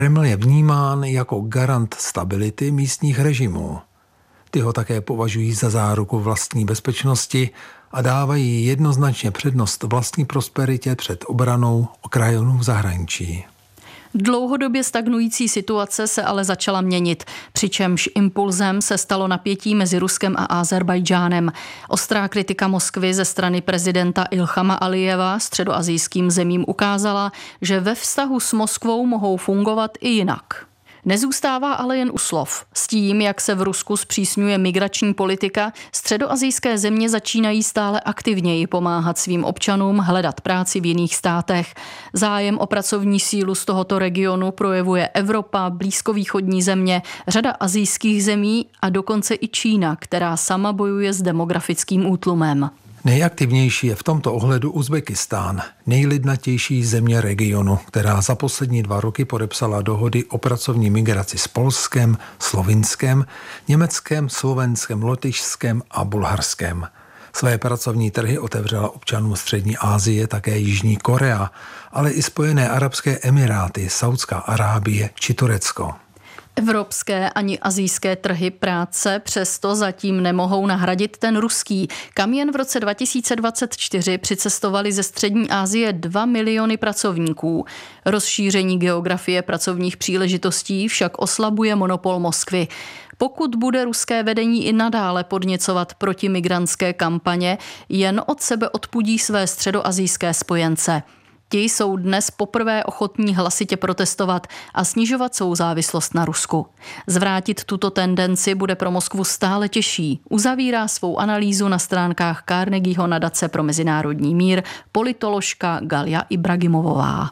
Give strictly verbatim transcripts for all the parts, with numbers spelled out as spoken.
Kreml je vnímán jako garant stability místních režimů. Ty ho také považují za záruku vlastní bezpečnosti a dávají jednoznačně přednost vlastní prosperitě před obranou okrajů v zahraničí. Dlouhodobě stagnující situace se ale začala měnit, přičemž impulzem se stalo napětí mezi Ruskem a Ázerbájdžánem. Ostrá kritika Moskvy ze strany prezidenta Ilhama Alijeva středoasijským zemím ukázala, že ve vztahu s Moskvou mohou fungovat i jinak. Nezůstává ale jen u slov. S tím, jak se v Rusku zpřísňuje migrační politika, středoasijské země začínají stále aktivněji pomáhat svým občanům hledat práci v jiných státech. Zájem o pracovní sílu z tohoto regionu projevuje Evropa, blízkovýchodní země, řada asijských zemí a dokonce i Čína, která sama bojuje s demografickým útlumem. Nejaktivnější je v tomto ohledu Uzbekistán, nejlidnatější země regionu, která za poslední dva roky podepsala dohody o pracovní migraci s Polskem, Slovinskem, Německem, Slovenskem, Lotyšskem a Bulharskem. Své pracovní trhy otevřela občanům Střední Asie také Jižní Korea, ale i Spojené arabské emiráty, Saudská Arábie či Turecko. Evropské ani asijské trhy práce přesto zatím nemohou nahradit ten ruský, kam jen v roce dva tisíce dvacet čtyři přicestovali ze Střední Asie dva miliony pracovníků. Rozšíření geografie pracovních příležitostí však oslabuje monopol Moskvy. Pokud bude ruské vedení i nadále podněcovat protimigrantské kampaně, jen od sebe odpudí své středoasijské spojence. Ti jsou dnes poprvé ochotní hlasitě protestovat a snižovat svou závislost na Rusku. Zvrátit tuto tendenci bude pro Moskvu stále těžší. Uzavírá svou analýzu na stránkách Carnegieho nadace pro mezinárodní mír politoložka Galja Ibragimovová.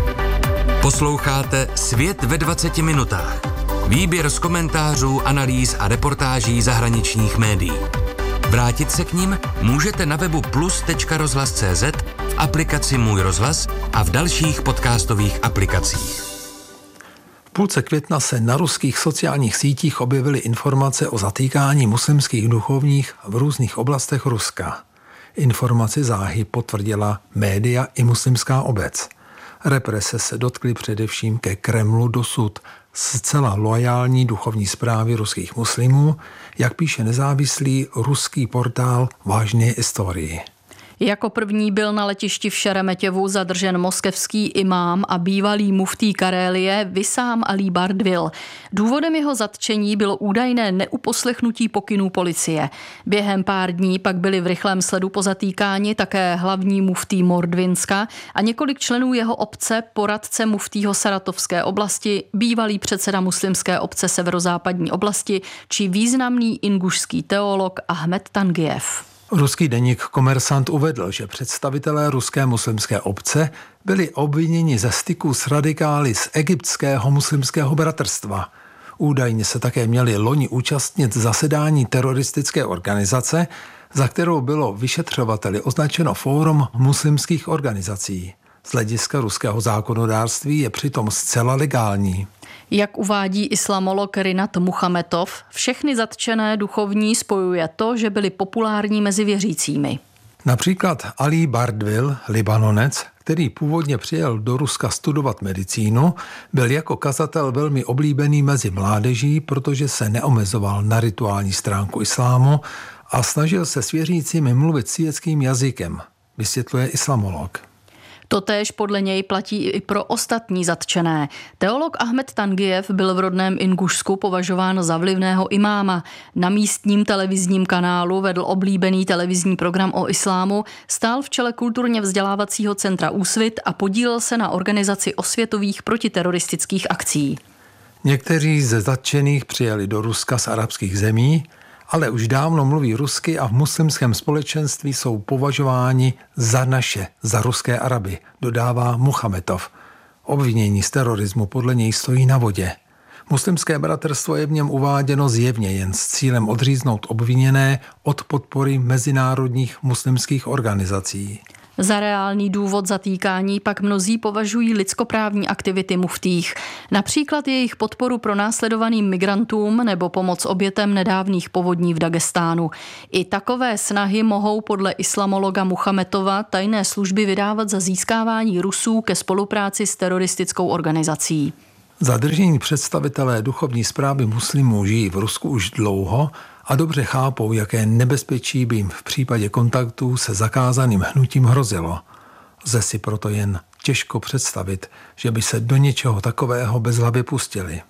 Posloucháte Svět ve dvaceti minutách. Výběr z komentářů, analýz a reportáží zahraničních médií. Vrátit se k nim můžete na webu plus tečka rozhlas tečka cé zet, v aplikaci Můj rozhlas a v dalších podcastových aplikacích. V půlce května se na ruských sociálních sítích objevily informace o zatýkání muslimských duchovních v různých oblastech Ruska. Informaci záhy potvrdila média i muslimská obec. Represe se dotkly především ke Kremlu dosud zcela loajální duchovní správy ruských muslimů, jak píše nezávislý ruský portál Vážné historii. Jako první byl na letišti v Šeremetěvu zadržen moskevský imám a bývalý muftý Karélie Wissam Ali Bardwil. Důvodem jeho zatčení bylo údajné neuposlechnutí pokynů policie. Během pár dní pak byli v rychlém sledu pozatýkáni také hlavní muftý Mordvinska a několik členů jeho obce, poradce muftýho Saratovské oblasti, bývalý předseda muslimské obce severozápadní oblasti či významný ingušský teolog Ahmed Tangiev. Ruský deník Komersant uvedl, že představitelé ruské muslimské obce byli obviněni ze styku s radikály z egyptského muslimského bratrstva. Údajně se také měli loni účastnit zasedání teroristické organizace, za kterou bylo vyšetřovateli označeno Fórum muslimských organizací. Z hlediska ruského zákonodárství je přitom zcela legální. Jak uvádí islamolog Rinat Muchametov, všechny zatčené duchovní spojuje to, že byli populární mezi věřícími. Například Ali Bardwil, Libanonec, který původně přijel do Ruska studovat medicínu, byl jako kazatel velmi oblíbený mezi mládeží, protože se neomezoval na rituální stránku islámu a snažil se s věřícími mluvit světským jazykem, vysvětluje islamolog. Totéž podle něj platí i pro ostatní zatčené. Teolog Ahmed Tangiev byl v rodném Ingušsku považován za vlivného imáma. Na místním televizním kanálu vedl oblíbený televizní program o islámu, stál v čele kulturně vzdělávacího centra Úsvit a podílel se na organizaci osvětových protiteroristických akcí. Někteří ze zatčených přijeli do Ruska z arabských zemí, ale už dávno mluví rusky a v muslimském společenství jsou považováni za naše, za ruské Araby, dodává Muchametov. Obvinění z terorismu podle něj stojí na vodě. Muslimské bratrstvo je v něm uváděno zjevně jen s cílem odříznout obviněné od podpory mezinárodních muslimských organizací. Za reálný důvod zatýkání pak mnozí považují lidskoprávní aktivity muftých, například jejich podporu pro následovaným migrantům nebo pomoc obětem nedávných povodní v Dagestánu. I takové snahy mohou podle islamologa Muchametova tajné služby vydávat za získávání Rusů ke spolupráci s teroristickou organizací. Zadržení představitelé duchovní správy muslimů žijí v Rusku už dlouho a dobře chápou, jaké nebezpečí by jim v případě kontaktů se zakázaným hnutím hrozilo. Lze si proto jen těžko představit, že by se do něčeho takového bezhlavě pustili.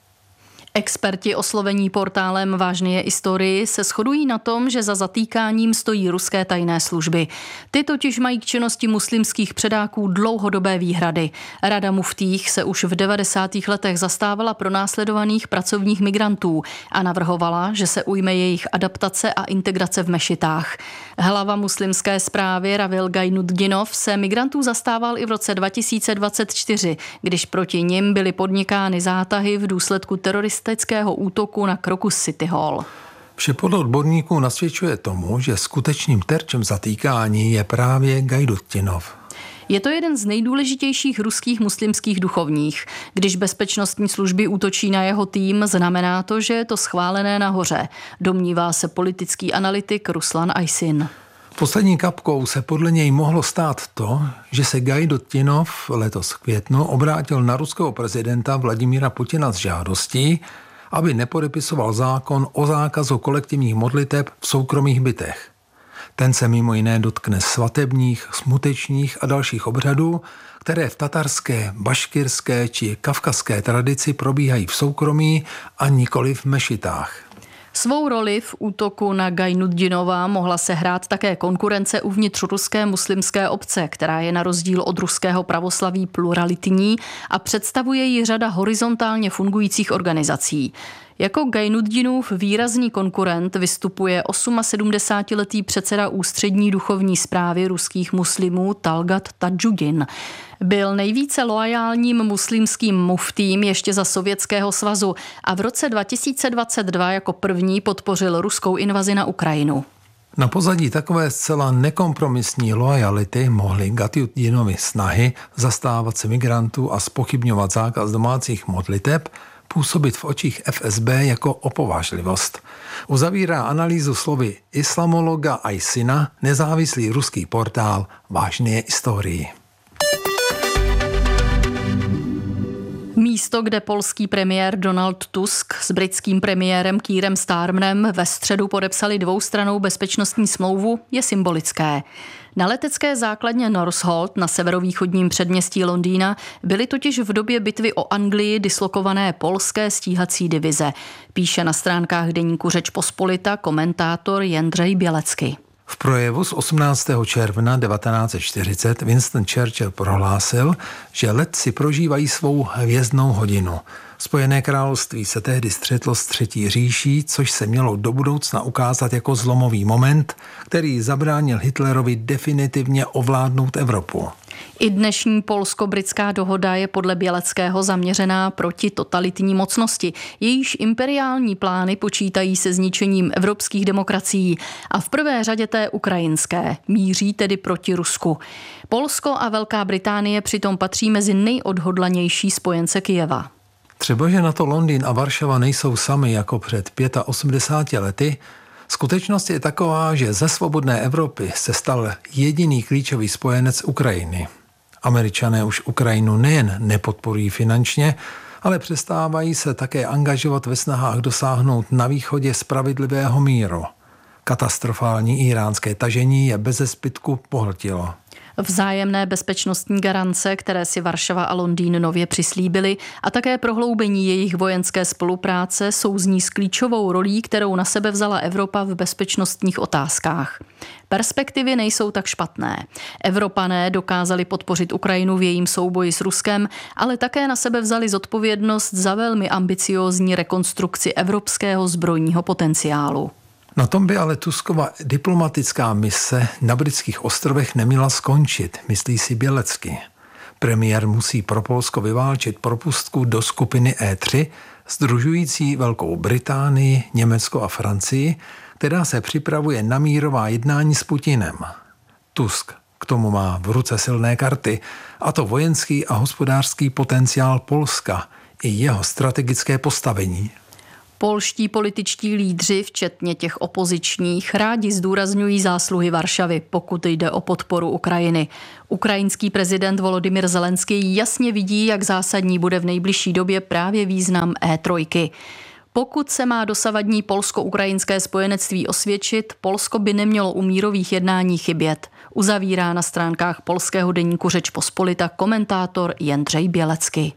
Experti oslovení portálem Vážně historii se shodují na tom, že za zatýkáním stojí ruské tajné služby. Ty totiž mají k činnosti muslimských předáků dlouhodobé výhrady. Rada muftích se už v devadesátých letech zastávala pronásledovaných pracovních migrantů a navrhovala, že se ujme jejich adaptace a integrace v mešitách. Hlava muslimské správy Ravil Gaynutdinov se migrantů zastával i v roce dva tisíce dvacet čtyři, když proti nim byly podnikány zátahy v důsledku teroristického útoku na Crocus City Hall. Vše podle odborníků nasvědčuje tomu, že skutečným terčem zatýkání je právě Gaynutdinov. Je to jeden z nejdůležitějších ruských muslimských duchovních. Když bezpečnostní služby útočí na jeho tým, znamená to, že je to schválené nahoře, domnívá se politický analytik Ruslan Aysin. Poslední kapkou se podle něj mohlo stát to, že se Gaynutdinov letos v květnu obrátil na ruského prezidenta Vladimíra Putina s žádostí, aby nepodepisoval zákon o zákazu kolektivních modliteb v soukromých bytech. Ten se mimo jiné dotkne svatebních, smutečních a dalších obřadů, které v tatarské, baškirské či kavkazské tradici probíhají v soukromí a nikoli v mešitách. Svou roli v útoku na Gaynutdinova mohla sehrát také konkurence uvnitř ruské muslimské obce, která je na rozdíl od ruského pravoslaví pluralitní a představuje ji řada horizontálně fungujících organizací. Jako Gaynutdinův výrazný konkurent vystupuje sedmdesátiosmiletý předseda ústřední duchovní správy ruských muslimů Talgat Tadžudin. Byl nejvíce loajálním muslimským muftím ještě za Sovětského svazu a v roce dva tisíce dvacet dva jako první podpořil ruskou invazi na Ukrajinu. Na pozadí takové zcela nekompromisní loajality mohly Gaynutdinovy snahy zastávat se migrantů a zpochybňovat zákaz domácích modliteb působit v očích F S B jako opovážlivost. Uzavírá analýzu slovy islamologa Aysina nezávislý ruský portál Vážně historii. Místo, kde polský premiér Donald Tusk s britským premiérem Keirem Starmerem ve středu podepsali dvoustrannou bezpečnostní smlouvu, je symbolické. Na letecké základně Northolt na severovýchodním předměstí Londýna byly totiž v době bitvy o Anglii dislokované polské stíhací divize. Píše na stránkách deníku Řeč Pospolita komentátor Jędřej Bělecký. V projevu z osmnáctého června devatenáct set čtyřicet Winston Churchill prohlásil, že letci prožívají svou hvězdnou hodinu. Spojené království se tehdy střetlo s Třetí říší, což se mělo do budoucna ukázat jako zlomový moment, který zabránil Hitlerovi definitivně ovládnout Evropu. I dnešní polsko-britská dohoda je podle Běleckého zaměřená proti totalitní mocnosti. Jejíž imperiální plány počítají se zničením evropských demokracií a v prvé řadě té ukrajinské. Míří tedy proti Rusku. Polsko a Velká Británie přitom patří mezi nejodhodlanější spojence Kyjeva. Třeba, že na to Londýn a Varšava nejsou sami jako před osmdesáti pěti lety, skutečnost je taková, že ze svobodné Evropy se stal jediný klíčový spojenec Ukrajiny. Američané už Ukrajinu nejen nepodporují finančně, ale přestávají se také angažovat ve snahách dosáhnout na východě spravedlivého míru. Katastrofální íránské tažení je beze zbytku pohltilo. Vzájemné bezpečnostní garance, které si Varšava a Londýn nově přislíbily, a také prohloubení jejich vojenské spolupráce souzní s klíčovou rolí, kterou na sebe vzala Evropa v bezpečnostních otázkách. Perspektivy nejsou tak špatné. Evropané dokázali podpořit Ukrajinu v jejím souboji s Ruskem, ale také na sebe vzali zodpovědnost za velmi ambiciózní rekonstrukci evropského zbrojního potenciálu. Na tom by ale Tuskova diplomatická mise na britských ostrovech neměla skončit, myslí si Bělecký. Premiér musí pro Polsko vyválčit propustku do skupiny E tři, sdružující Velkou Británii, Německo a Francii, která se připravuje na mírová jednání s Putinem. Tusk k tomu má v ruce silné karty, a to vojenský a hospodářský potenciál Polska i jeho strategické postavení. Polští političtí lídři, včetně těch opozičních, rádi zdůrazňují zásluhy Varšavy, pokud jde o podporu Ukrajiny. Ukrajinský prezident Volodymyr Zelenský jasně vidí, jak zásadní bude v nejbližší době právě význam é tři. Pokud se má dosavadní polsko-ukrajinské spojenectví osvědčit, Polsko by nemělo u mírových jednání chybět. Uzavírá na stránkách polského deníku Řeč Pospolita komentátor Jędřej Bělecký.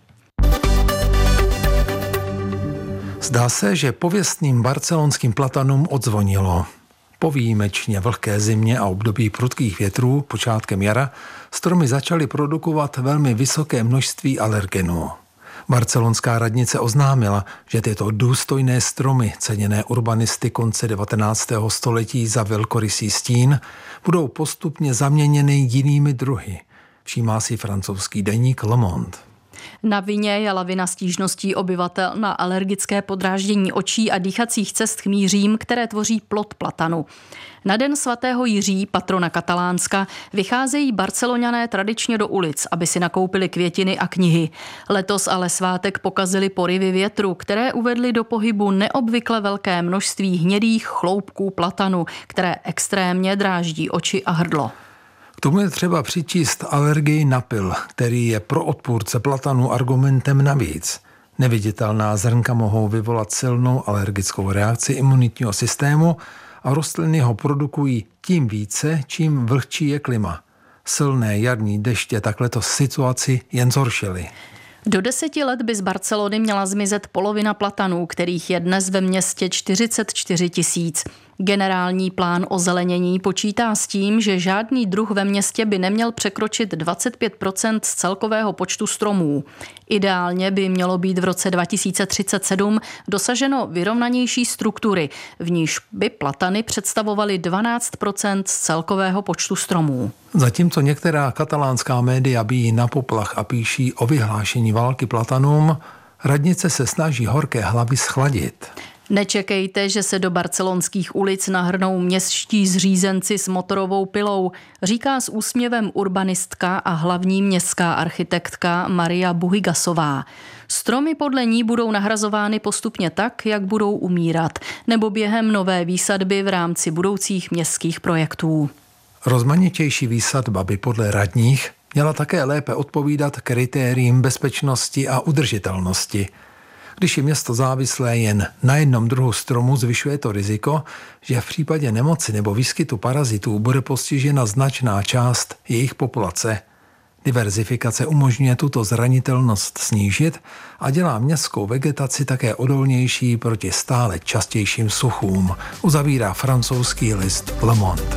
Zdá se, že pověstným barcelonským platanům odzvonilo. Po výjimečně vlhké zimě a období prudkých větrů počátkem jara stromy začaly produkovat velmi vysoké množství alergenů. Barcelonská radnice oznámila, že tyto důstojné stromy, ceněné urbanisty konce devatenáctého století za velkorysý stín, budou postupně zaměněny jinými druhy. Všímá si francouzský deník Le Monde. Na vině je lavina stížností obyvatel na alergické podráždění očí a dýchacích cest chmýřím, které tvoří plod platanu. Na den svatého Jiří, patrona Katalánska, vycházejí Barceloňané tradičně do ulic, aby si nakoupili květiny a knihy. Letos ale svátek pokazily porivy větru, které uvedly do pohybu neobvykle velké množství hnědých chloupků platanu, které extrémně dráždí oči a hrdlo. K tomu je třeba přičíst alergii na pil, který je pro odpůrce platanu argumentem navíc. Neviditelná zrnka mohou vyvolat silnou alergickou reakci imunitního systému a rostliny ho produkují tím více, čím vlhčí je klima. Silné jarní deště takto situaci jen zhoršily. Do deseti let by z Barcelony měla zmizet polovina platanů, kterých je dnes ve městě čtyřicet čtyři tisíc. Generální plán ozelenění počítá s tím, že žádný druh ve městě by neměl překročit dvacet pět procent z celkového počtu stromů. Ideálně by mělo být v roce dva tisíce třicet sedm dosaženo vyrovnanější struktury, v níž by platany představovaly dvanáct procent z celkového počtu stromů. Zatímco některá katalánská média bijí na poplach a píší o vyhlášení války platanům, radnice se snaží horké hlavy schladit. Nečekejte, že se do barcelonských ulic nahrnou městští zřízenci s motorovou pilou, říká s úsměvem urbanistka a hlavní městská architektka Maria Buhigasová. Stromy podle ní budou nahrazovány postupně tak, jak budou umírat, nebo během nové výsadby v rámci budoucích městských projektů. Rozmanitější výsadba by podle radních měla také lépe odpovídat kritériím bezpečnosti a udržitelnosti. Když je město závislé jen na jednom druhu stromu, zvyšuje to riziko, že v případě nemoci nebo výskytu parazitů bude postižena značná část jejich populace. Diverzifikace umožňuje tuto zranitelnost snížit a dělá městskou vegetaci také odolnější proti stále častějším suchům, uzavírá francouzský list Le Monde.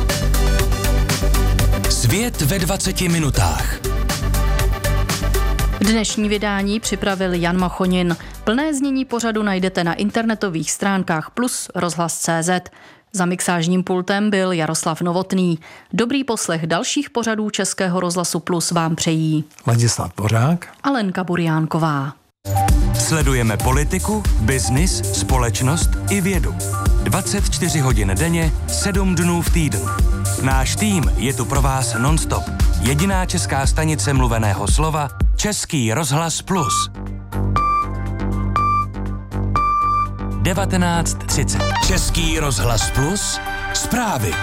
Svět ve dvaceti minutách. Dnešní vydání připravil Jan Machonin. Plné znění pořadu najdete na internetových stránkách plus rozhlas tečka cé zet. Za mixážním pultem byl Jaroslav Novotný. Dobrý poslech dalších pořadů Českého rozhlasu Plus vám přejí Ladislav Dvořák a Lenka Burjánková. Sledujeme politiku, biznis, společnost i vědu. dvacet čtyři hodin denně, sedm dnů v týdnu. Náš tým je tu pro vás non-stop. Jediná česká stanice mluveného slova Český rozhlas Plus. devatenáct třicet. Český rozhlas Plus. Zprávy.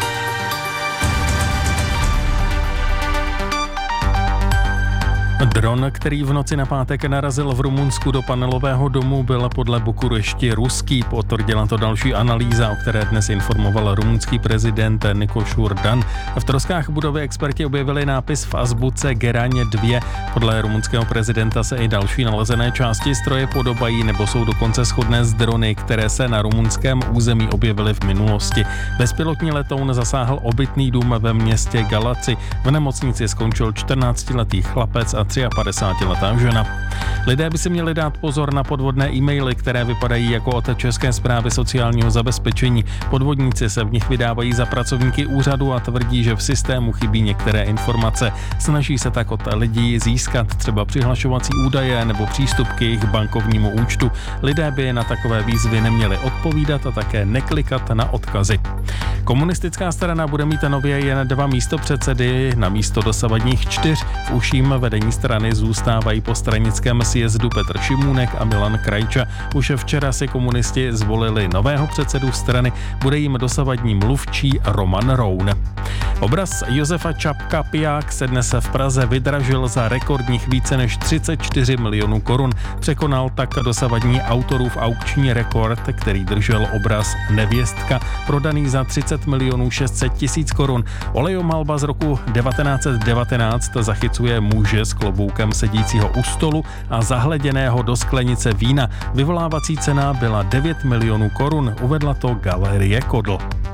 Dron, který v noci na pátek narazil v Rumunsku do panelového domu, byl podle Bukurešti ruský. Potvrdila to další analýza, o které dnes informoval rumunský prezident Nikoš Urdan. V troskách budovy experti objevili nápis v azbuce Geraň dva. Podle rumunského prezidenta se i další nalezené části stroje podobají nebo jsou dokonce shodné s drony, které se na rumunském území objevily v minulosti. Bezpilotní letoun zasáhl obytný dům ve městě Galaci. V nemocnici skončil čtrnáctiletý chlapec a padesátitříletá žena. Lidé by si měli dát pozor na podvodné e-maily, které vypadají jako od České správy sociálního zabezpečení. Podvodníci se v nich vydávají za pracovníky úřadu a tvrdí, že v systému chybí některé informace. Snaží se tak od lidí získat třeba přihlašovací údaje nebo přístup k jejich bankovnímu účtu. Lidé by na takové výzvy neměli odpovídat a také neklikat na odkazy. Komunistická strana bude mít nově jen dva místopředsedy na místo dosavadních čtyř. V užším vedení strany zůstávají po stranickém sjezdu Petr Šimůnek a Milan Krajča. Už včera si komunisti zvolili nového předsedu strany, bude jim dosavadní mluvčí Roman Roun. Obraz Josefa Čapka Piják se dnes v Praze vydražil za rekordních více než třicet čtyři milionů korun. Překonal tak dosavadní autorův aukční rekord, který držel obraz Nevěstka, prodaný za třicet milionů šest set tisíc korun. Olejomalba z roku devatenáct set devatenáct zachycuje muže s kloboukem sedícího u stolu a zahleděného do sklenice vína. Vyvolávací cena byla devět milionů korun, uvedla to Galerie Kodl.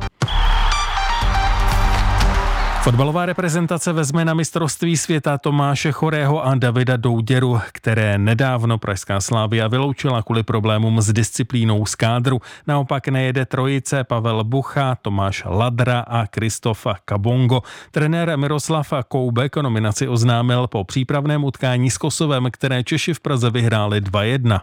Fotbalová reprezentace vezme na mistrovství světa Tomáše Chorého a Davida Douděru, které nedávno pražská Slavia vyloučila kvůli problémům s disciplínou z kádru. Naopak nejede trojice Pavel Bucha, Tomáš Ladra a Kristof Kabongo. Trenér Miroslav Koubek nominaci oznámil po přípravném utkání s Kosovem, které Češi v Praze vyhráli dva jedna.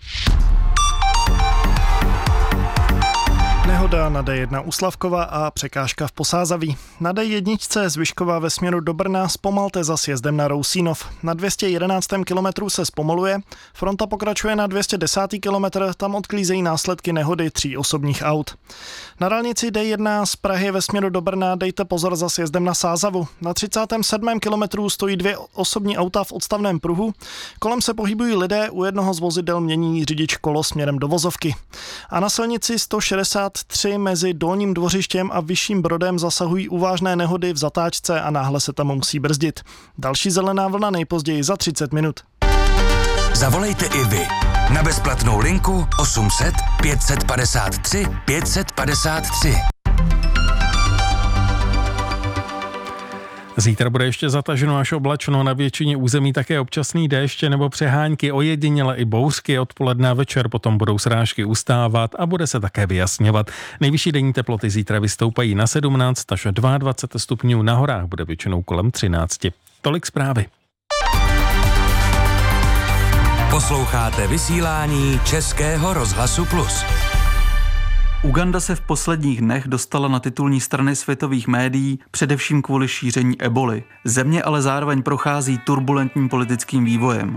Nehoda na D jedna u Slavkova a překážka v Posázaví. Na D jedna z Vyškova ve směru do Brna zpomalte za sjezdem na Rousínov. Na dvě stě jedenáctém kilometru se zpomaluje, fronta pokračuje na dvě stě desátém kilometr, tam odklízejí následky nehody tří osobních aut. Na dálnici D jedna z Prahy ve směru do Brna dejte pozor za sjezdem na Sázavu. Na třicátém sedmém kilometru stojí dvě osobní auta v odstavném pruhu, kolem se pohybují lidé, u jednoho z vozidel mění řidič kolo směrem do vozovky. A na silnici sto šedesát tři mezi Dolním Dvořištěm a Vyšším Brodem zasahují uvážné nehody v zatáčce a náhle se tam musí brzdit. Další zelená vlna nejpozději za třicet minut. Zavolejte i vy na bezplatnou linku osm set pět padesát tři pět padesát tři. Zítra bude ještě zataženo až oblačno, na většině území také občasný déšť nebo přehánky, ojediněle i bouřky, odpoledne a večer potom budou srážky ustávat a bude se také vyjasňovat. Nejvyšší denní teploty zítra vystoupají na sedmnáct až dvacet dva stupňů, na horách bude většinou kolem třináct. Tolik zprávy. Posloucháte vysílání Českého rozhlasu Plus. Uganda se v posledních dnech dostala na titulní strany světových médií především kvůli šíření eboli. Země ale zároveň prochází turbulentním politickým vývojem.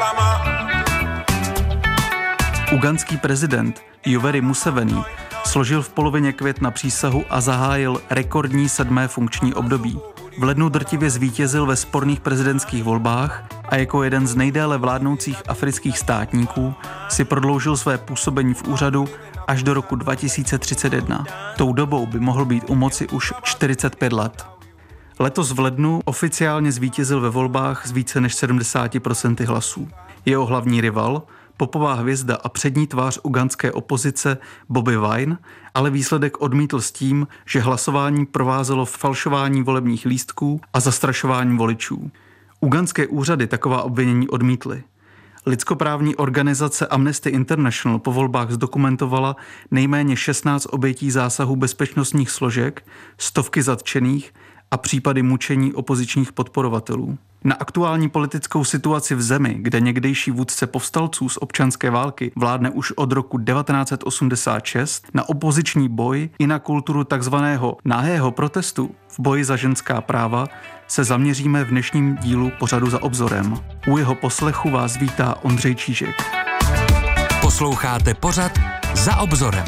Ugandský prezident Yoweri Museveni složil v polovině května přísahu a zahájil rekordní sedmé funkční období. V lednu drtivě zvítězil ve sporných prezidentských volbách a jako jeden z nejdéle vládnoucích afrických státníků si prodloužil své působení v úřadu až do roku dva tisíce třicet jedna. Tou dobou by mohl být u moci už čtyřicet pět let. Letos v lednu oficiálně zvítězil ve volbách z více než sedmdesát procent hlasů. Jeho hlavní rival, popová hvězda a přední tvář ugandské opozice Bobi Wine, ale výsledek odmítl s tím, že hlasování provázelo falšování volebních lístků a zastrašování voličů. Ugandské úřady taková obvinění odmítly. Lidskoprávní organizace Amnesty International po volbách zdokumentovala nejméně šestnáct obětí zásahů bezpečnostních složek, stovky zatčených a případy mučení opozičních podporovatelů. Na aktuální politickou situaci v zemi, kde někdejší vůdce povstalců z občanské války vládne už od roku devatenáct set osmdesát šest, na opoziční boj i na kulturu takzvaného nahého protestu v boji za ženská práva se zaměříme v dnešním dílu pořadu Za obzorem. U jeho poslechu vás vítá Ondřej Čížek. Posloucháte pořad Za obzorem.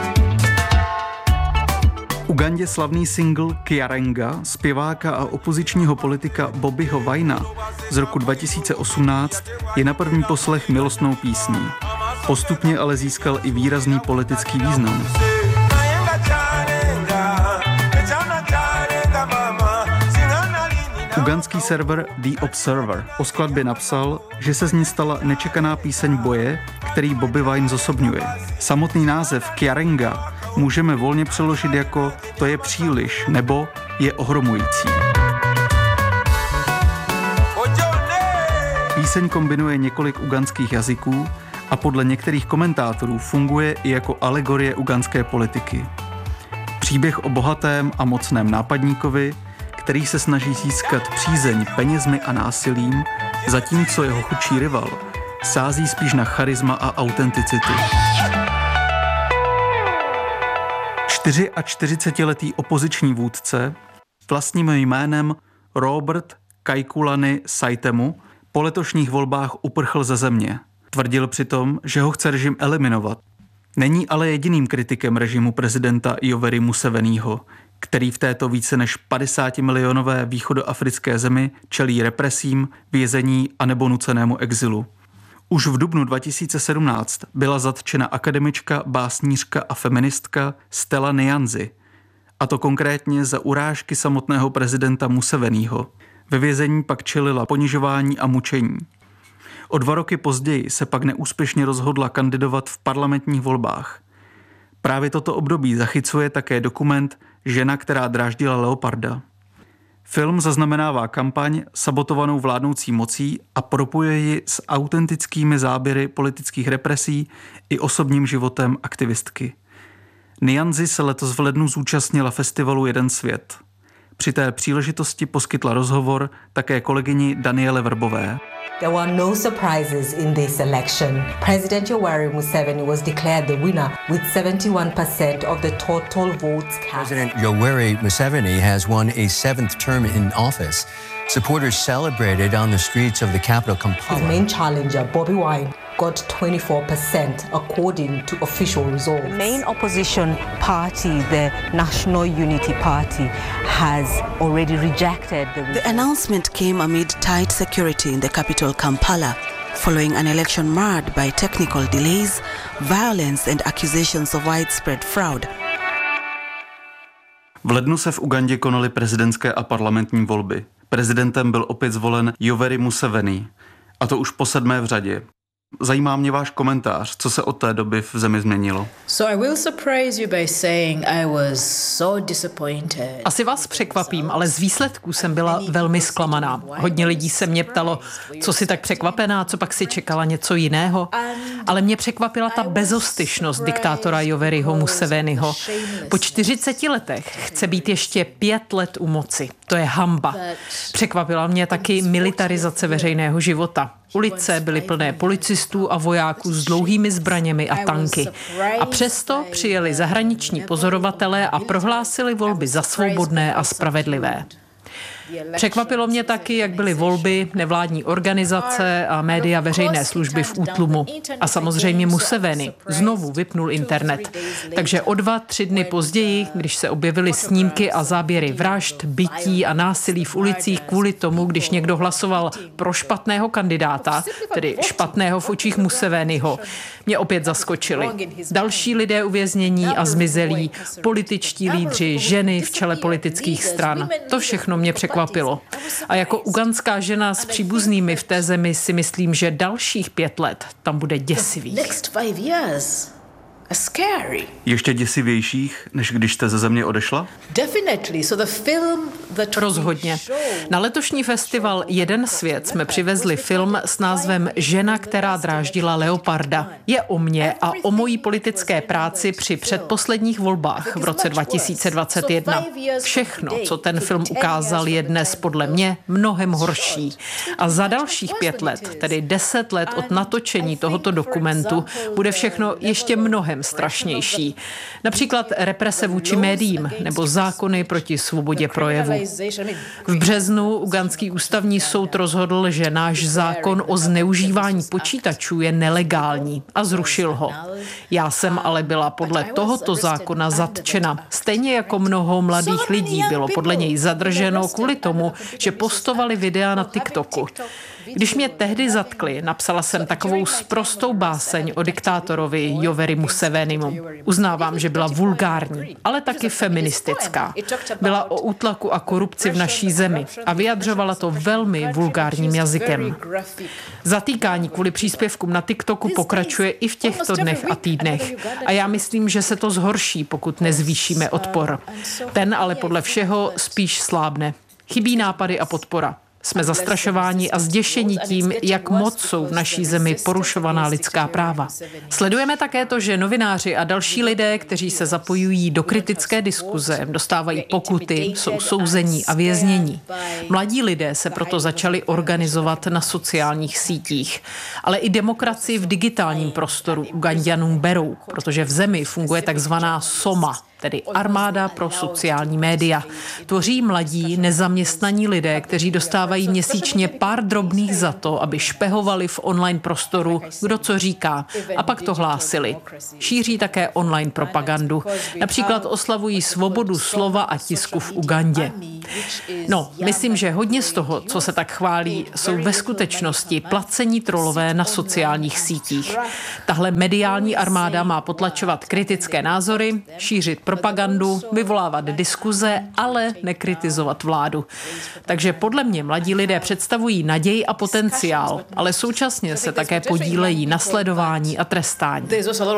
Ugandě slavný single Kyarenga, zpěváka a opozičního politika Bobiho Winea z roku dva tisíce osmnáct je na první poslech milostnou písní. Postupně ale získal i výrazný politický význam. Ugandský server The Observer o skladbě napsal, že se z ní stala nečekaná píseň boje, který Bobi Wine zosobňuje. Samotný název Kyarenga můžeme volně přeložit jako to je příliš nebo je ohromující. Píseň kombinuje několik ugandských jazyků a podle některých komentátorů funguje i jako alegorie ugandské politiky. Příběh o bohatém a mocném nápadníkovi, který se snaží získat přízeň penězmi a násilím, zatímco jeho chudší rival sází spíš na charisma a autenticitu. čtyřiačtyřicetiletý opoziční vůdce vlastním jménem Robert Kyagulanyi Saitemu Po letošních volbách uprchl ze země. Tvrdil přitom, že ho chce režim eliminovat. Není ale jediným kritikem režimu prezidenta Yoweri Museveního, který v této více než padesátimilionové východoafrické zemi čelí represím, vězení a nebo nucenému exilu. Už v dubnu dva tisíce sedmnáct byla zatčena akademička, básnířka a feministka Stella Nyanzi, a to konkrétně za urážky samotného prezidenta Museveního. Ve vězení pak čelila ponižování a mučení. O dva roky později se pak neúspěšně rozhodla kandidovat v parlamentních volbách. Právě toto období zachycuje také dokument Žena, která dráždila leoparda. Film zaznamenává kampaň sabotovanou vládnoucí mocí a propojuje ji s autentickými záběry politických represí i osobním životem aktivistky. Nyanzi se letos v lednu zúčastnila festivalu Jeden svět. Při té příležitosti poskytla rozhovor také kolegyni Daniele Verbové. There were no surprises in this election. President Yoweri Museveni was declared the winner with seventy-one percent of the total votes cast. President Yoweri Museveni has won a seventh term in office. Supporters celebrated on the streets of the capital Kampala. His main challenger, Bobi Wine, got twenty-four percent according to official results. The main opposition party, the National Unity Party, has already rejected the The announcement came amid tight security in the capital Kampala, following an election marred by technical delays, violence and accusations of widespread fraud. V lednu se v Ugandě konaly prezidentské a parlamentní volby. Prezidentem byl opět zvolen Yoweri Museveni, a to už po sedmé v řadě. Zajímá mě váš komentář, co se od té doby v zemi změnilo. So I will surprise you by saying I was so disappointed. Asi vás překvapím, ale z výsledků jsem byla velmi zklamaná. Hodně lidí se mě ptalo, co si tak překvapená, co pak si čekala něco jiného. Ale mě překvapila ta bezostyšnost diktátora Yoweriho Museveniho. Po čtyřiceti letech chce být ještě pět let u moci. To je hanba. Překvapila mě taky militarizace veřejného života. Ulice byly plné policistů a vojáků s dlouhými zbraněmi a tanky. A přesto přijeli zahraniční pozorovatelé a prohlásili volby za svobodné a spravedlivé. Překvapilo mě taky, jak byly volby, nevládní organizace a média veřejné služby v útlumu. A samozřejmě Museveni znovu vypnul internet. Takže o dva, tři dny později, když se objevily snímky a záběry vražd, bytí a násilí v ulicích kvůli tomu, když někdo hlasoval pro špatného kandidáta, tedy špatného v očích Museveniho, mě opět zaskočili. Další lidé uvěznění a zmizelí, političtí lídři, ženy v čele politických stran. To všechno mě překvapilo. A jako ugandská žena s příbuznými v té zemi si myslím, že dalších pět let tam bude děsivých. Ještě děsivějších, než když jste ze země odešla? Rozhodně. Na letošní festival Jeden svět jsme přivezli film s názvem Žena, která dráždila leoparda. Je o mně a o mojí politické práci při předposledních volbách v roce dva tisíce dvacet jedna. Všechno, co ten film ukázal, je dnes podle mě mnohem horší. A za dalších pět let, tedy deset let od natočení tohoto dokumentu, bude všechno ještě mnohem strašnější. Například represe vůči médiím nebo zákony proti svobodě projevu. V březnu ugandský ústavní soud rozhodl, že náš zákon o zneužívání počítačů je nelegální a zrušil ho. Já jsem ale byla podle tohoto zákona zatčena. Stejně jako mnoho mladých lidí bylo podle něj zadrženo kvůli tomu, že postovali videa na TikToku. Když mě tehdy zatkli, napsala jsem takovou sprostou báseň o diktátorovi Yoweri Musevenimu. Uznávám, že byla vulgární, ale taky feministická. Byla o útlaku a korupci v naší zemi a vyjadřovala to velmi vulgárním jazykem. Zatýkání kvůli příspěvkům na TikToku pokračuje i v těchto dnech a týdnech. A já myslím, že se to zhorší, pokud nezvýšíme odpor. Ten ale podle všeho spíš slábne. Chybí nápady a podpora. Jsme zastrašováni a zděšeni tím, jak moc jsou v naší zemi porušovaná lidská práva. Sledujeme také to, že novináři a další lidé, kteří se zapojují do kritické diskuze, dostávají pokuty, jsou souzení a věznění. Mladí lidé se proto začali organizovat na sociálních sítích. Ale i demokracii v digitálním prostoru Uganďanům berou, protože v zemi funguje takzvaná SOMA, tedy armáda pro sociální média. Tvoří mladí, nezaměstnaní lidé, kteří dostávají měsíčně pár drobných za to, aby špehovali v online prostoru, kdo co říká, a pak to hlásili. Šíří také online propagandu. Například oslavují svobodu slova a tisku v Ugandě. No, myslím, že hodně z toho, co se tak chválí, jsou ve skutečnosti placení trolové na sociálních sítích. Tahle mediální armáda má potlačovat kritické názory, šířit propagandu, vyvolávat diskuze, ale nekritizovat vládu. Takže podle mě mladí lidé představují naději a potenciál, ale současně se také podílejí na sledování a trestání.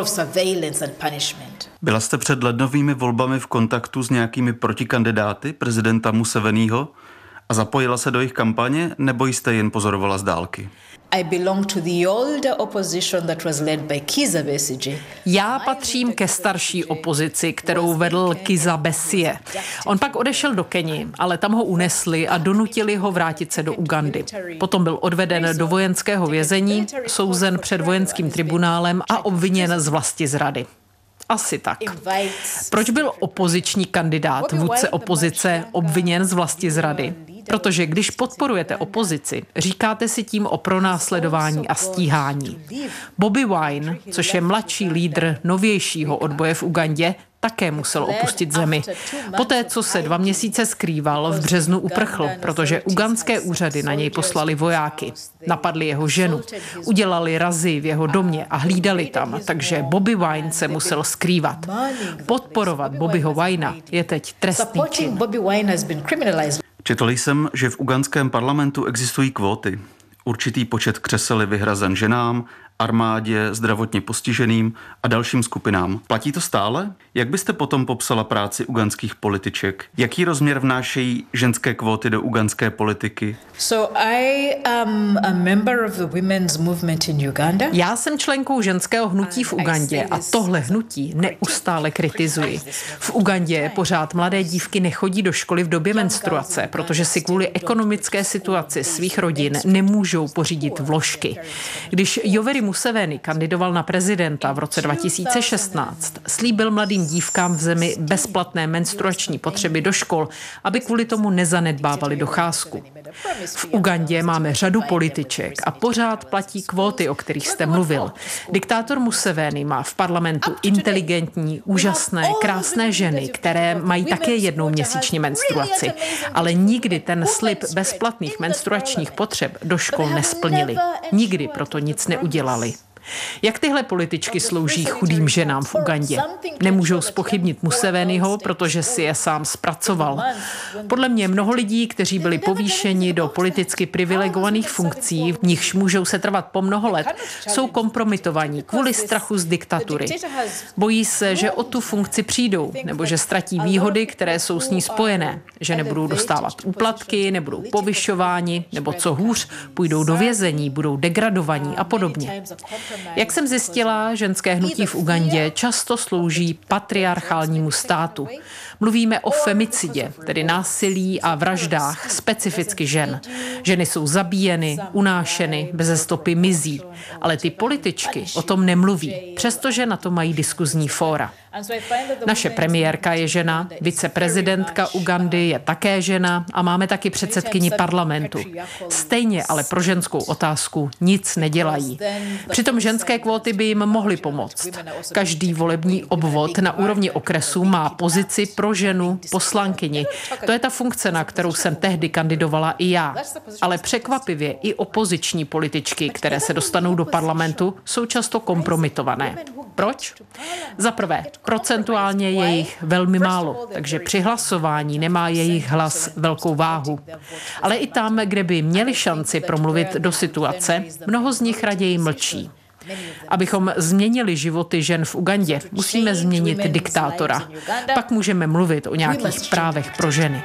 Byla jste před lednovými volbami v kontaktu s nějakými protikandidáty prezidenta Museveniho a zapojila se do jejich kampaně, nebo jste jen pozorovala z dálky? I belong to the older opposition that was led by Kizza Besigye. Já patřím ke starší opozici, kterou vedl Kizza Besigye. On pak odešel do Keni, ale tam ho unesli a donutili ho vrátit se do Ugandy. Potom byl odveden do vojenského vězení, souzen před vojenským tribunálem a obviněn z vlastizrady. Asi tak. Proč byl opoziční kandidát, vůdce opozice, obviněn z vlastizrady? Protože když podporujete opozici, říkáte si tím o pronásledování a stíhání. Bobby Wine, což je mladší lídr novějšího odboje v Ugandě, také musel opustit zemi. Poté, co se dva měsíce skrýval, v březnu uprchl, protože ugandské úřady na něj poslali vojáky. Napadli jeho ženu, udělali razy v jeho domě a hlídali tam, takže Bobby Wine se musel skrývat. Podporovat Bobbyho Winea je teď trestný čin. Četl jsem, že v ugandském parlamentu existují kvóty. Určitý počet křesel je vyhrazen ženám, armádě, zdravotně postiženým a dalším skupinám. Platí to stále? Jak byste potom popsala práci ugandských političek? Jaký rozměr vnášejí ženské kvóty do ugandské politiky? So I am a member of the women's movement in Uganda. Já jsem členkou ženského hnutí v Ugandě a tohle hnutí neustále kritizuji. V Ugandě pořád mladé dívky nechodí do školy v době menstruace, protože si kvůli ekonomické situaci svých rodin nemůžou pořídit vložky. Když Yoweri Museveni kandidoval na prezidenta v roce dva tisíce šestnáct, slíbil mladým dívkám v zemi bezplatné menstruační potřeby do škol, aby kvůli tomu nezanedbávali docházku. V Ugandě máme řadu političek a pořád platí kvóty, o kterých jste mluvil. Diktátor Museveni má v parlamentu inteligentní, úžasné, krásné ženy, které mají také jednou měsíčně menstruaci, ale nikdy ten slib bezplatných menstruačních potřeb do škol nesplnili. Nikdy proto nic neudělali. Jak tyhle političky slouží chudým ženám v Ugandě? Nemůžou zpochybnit Museveniho, protože si je sám zpracoval. Podle mě mnoho lidí, kteří byli povýšeni do politicky privilegovaných funkcí, v nichž můžou se trvat po mnoho let, jsou kompromitovaní kvůli strachu z diktatury. Bojí se, že o tu funkci přijdou, nebo že ztratí výhody, které jsou s ní spojené, že nebudou dostávat úplatky, nebudou povyšováni, nebo co hůř, půjdou do vězení, budou degradovaní a podobně. Jak jsem zjistila, ženské hnutí v Ugandě často slouží patriarchálnímu státu. Mluvíme o femicidě, tedy násilí a vraždách specificky žen. Ženy jsou zabíjeny, unášeny, beze stopy mizí. Ale ty političky o tom nemluví, přestože na to mají diskuzní fóra. Naše premiérka je žena, viceprezidentka Ugandy je také žena a máme taky předsedkyni parlamentu. Stejně ale pro ženskou otázku nic nedělají. Přitom ženské kvóty by jim mohly pomoct. Každý volební obvod na úrovni okresu má pozici pro ženu poslankyni. To je ta funkce, na kterou jsem tehdy kandidovala i já. Ale překvapivě i opoziční političky, které se dostanou do parlamentu, jsou často kompromitované. Proč? Za prvé, procentuálně je jich velmi málo, takže při hlasování nemá jejich hlas velkou váhu. Ale i tam, kde by měli šanci promluvit do situace, mnoho z nich raději mlčí. Abychom změnili životy žen v Ugandě, musíme změnit diktátora. Pak můžeme mluvit o nějakých právech pro ženy.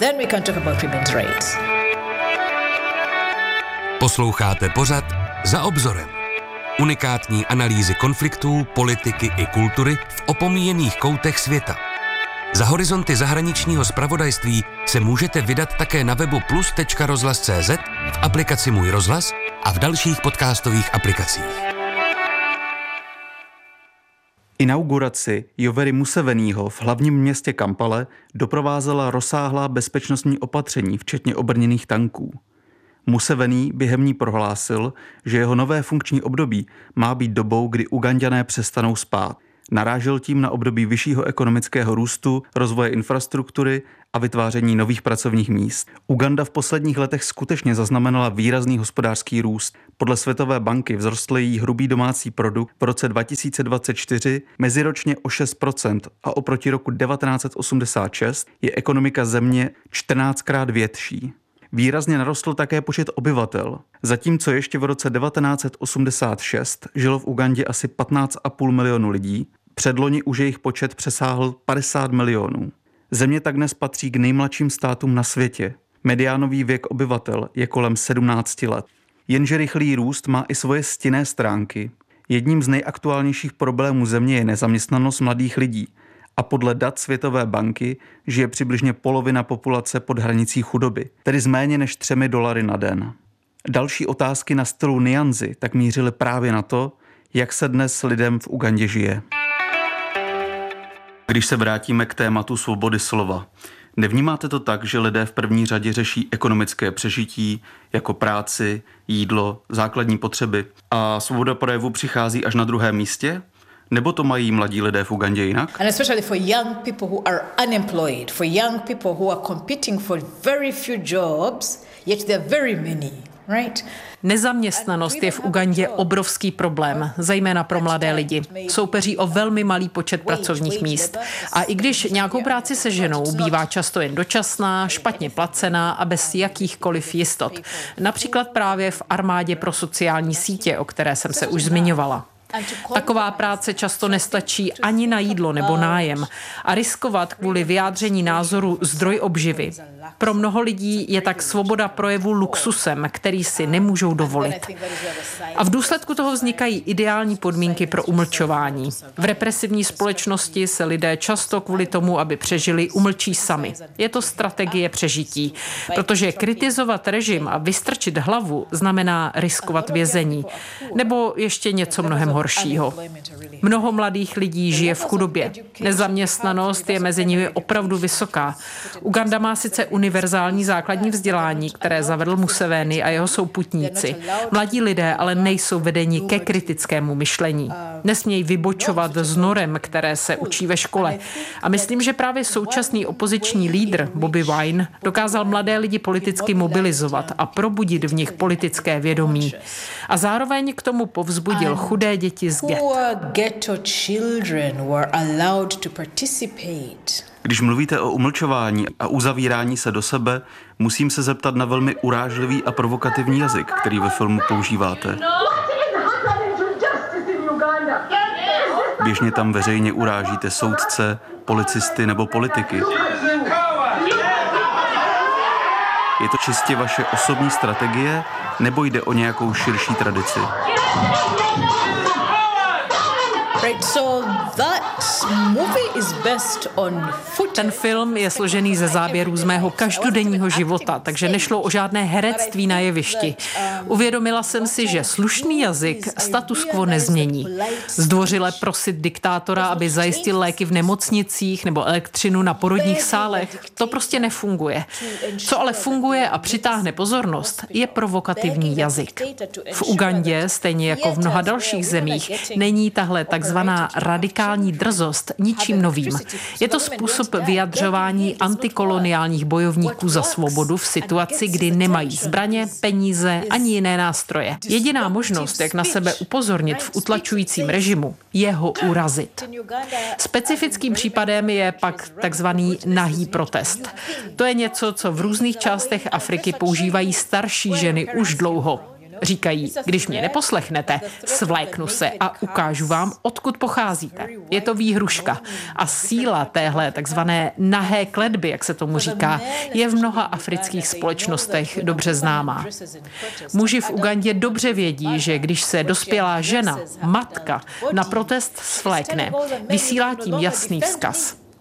Posloucháte pořad Za obzorem. Unikátní analýzy konfliktů, politiky i kultury v opomíjených koutech světa. Za horizonty zahraničního zpravodajství se můžete vydat také na webu plus tečka rozhlas tečka cé zet, v aplikaci Můj rozhlas a v dalších podcastových aplikacích. Inauguraci Yoweri Museveního v hlavním městě Kampale doprovázela rozsáhlá bezpečnostní opatření, včetně obrněných tanků. Musevení během ní prohlásil, že jeho nové funkční období má být dobou, kdy Uganďané přestanou spát. Narážel tím na období vyššího ekonomického růstu, rozvoje infrastruktury a vytváření nových pracovních míst. Uganda v posledních letech skutečně zaznamenala výrazný hospodářský růst. Podle Světové banky vzrostl její hrubý domácí produkt v roce dva tisíce dvacet čtyři meziročně o šest procent a oproti roku devatenáct set osmdesát šest je ekonomika země čtrnáctkrát větší. Výrazně narostl také počet obyvatel. Zatímco ještě v roce devatenáct set osmdesát šest žilo v Ugandě asi patnáct a půl milionu lidí, předloni už jejich počet přesáhl padesát milionů. Země tak dnes patří k nejmladším státům na světě. Mediánový věk obyvatel je kolem sedmnáct let. Jenže rychlý růst má i svoje stinné stránky. Jedním z nejaktuálnějších problémů země je nezaměstnanost mladých lidí. A podle dat Světové banky žije přibližně polovina populace pod hranicí chudoby, tedy z méně než třemi dolary na den. Další otázky na stylu Nyanzi tak mířily právě na to, jak se dnes lidem v Ugandě žije. Když se vrátíme k tématu svobody slova, nevnímáte to tak, že lidé v první řadě řeší ekonomické přežití, jako práci, jídlo, základní potřeby a svoboda projevu přichází až na druhém místě? Nebo to mají mladí lidé v Ugandě jinak? And especially for young people who are unemployed, for young people who are competing for very few jobs, yet there are very many, right? Nezaměstnanost je v Ugandě obrovský problém, zejména pro mladé lidi. Soupeří o velmi malý počet pracovních míst. A i když nějakou práci seženou, bývá často jen dočasná, špatně placená a bez jakýchkoliv jistot. Například právě v armádě pro sociální sítě, o které jsem se už zmiňovala. Taková práce často nestačí ani na jídlo nebo nájem a riskovat kvůli vyjádření názoru zdroj obživy. Pro mnoho lidí je tak svoboda projevu luxusem, který si nemůžou dovolit. A v důsledku toho vznikají ideální podmínky pro umlčování. V represivní společnosti se lidé často kvůli tomu, aby přežili, umlčí sami. Je to strategie přežití, protože kritizovat režim a vystrčit hlavu znamená riskovat vězení. Nebo ještě něco mnohem horšího. Mnoho mladých lidí žije v chudobě. Nezaměstnanost je mezi nimi opravdu vysoká. Uganda má sice univerzální základní vzdělání, které zavedl Museveni a jeho souputníci. Mladí lidé ale nejsou vedeni ke kritickému myšlení. Nesmějí vybočovat z norem, které se učí ve škole. A myslím, že právě současný opoziční lídr Bobi Wine dokázal mladé lidi politicky mobilizovat a probudit v nich politické vědomí. A zároveň k tomu povzbudil chudé děti z get. Když mluvíte o umlčování a uzavírání se do sebe, musím se zeptat na velmi urážlivý a provokativní jazyk, který ve filmu používáte. Běžně tam veřejně urážíte soudce, policisty nebo politiky. Je to čistě vaše osobní strategie, nebo jde o nějakou širší tradici? Ten film je složený ze záběrů z mého každodenního života, takže nešlo o žádné herectví na jevišti. Uvědomila jsem si, že slušný jazyk status quo nezmění. Zdvořile prosit diktátora, aby zajistil léky v nemocnicích nebo elektřinu na porodních sálech, to prostě nefunguje. Co ale funguje a přitáhne pozornost, je provokativní jazyk. V Ugandě, stejně jako v mnoha dalších zemích, není tahle takzvaná radikální drzost ničím novým. Je to způsob vyjadřování antikoloniálních bojovníků za svobodu v situaci, kdy nemají zbraně, peníze ani jiné nástroje. Jediná možnost, jak na sebe upozornit v utlačujícím režimu, je ho urazit. Specifickým případem je pak takzvaný nahý protest. To je něco, co v různých částech Afriky používají starší ženy už dlouho. Říkají, když mě neposlechnete, svléknu se a ukážu vám, odkud pocházíte. Je to výhruška. A síla téhle takzvané nahé kletby, jak se tomu říká, je v mnoha afrických společnostech dobře známá. Muži v Ugandě dobře vědí, že když se dospělá žena, matka, na protest svlékne, vysílá tím jasný vzkaz.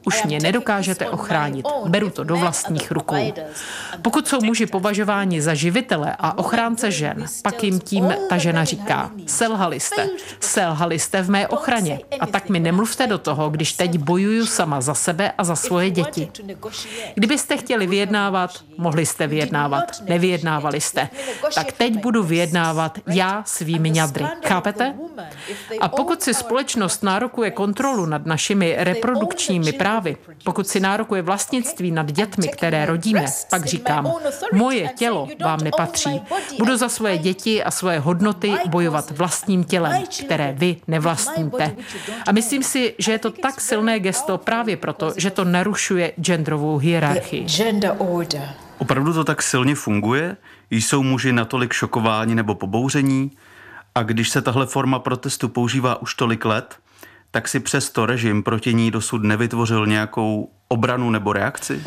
Už mě nedokážete ochránit. Beru to do vlastních rukou. Pokud jsou muži považováni za živitele a ochránce žen, pak jim tím ta žena říká, selhali jste, selhali jste v mé ochraně. A tak mi nemluvte do toho, když teď bojuju sama za sebe a za svoje děti. Kdybyste chtěli vyjednávat, mohli jste vyjednávat, nevyjednávali jste. Tak teď budu vyjednávat já svými ňadry. Chápete? A pokud si společnost nárokuje kontrolu nad našimi reprodukčními právy, pokud si nárokuje vlastnictví nad dětmi, které rodíme, pak říkám, moje tělo vám nepatří. Budu za svoje děti a svoje hodnoty bojovat vlastním tělem, které vy nevlastníte. A myslím si, že je to tak silné gesto právě proto, že to narušuje genderovou hierarchii. Opravdu to tak silně funguje? Jsou muži natolik šokováni nebo pobouření? A když se tahle forma protestu používá už tolik let, tak si přesto režim proti ní dosud nevytvořil nějakou obranu nebo reakci?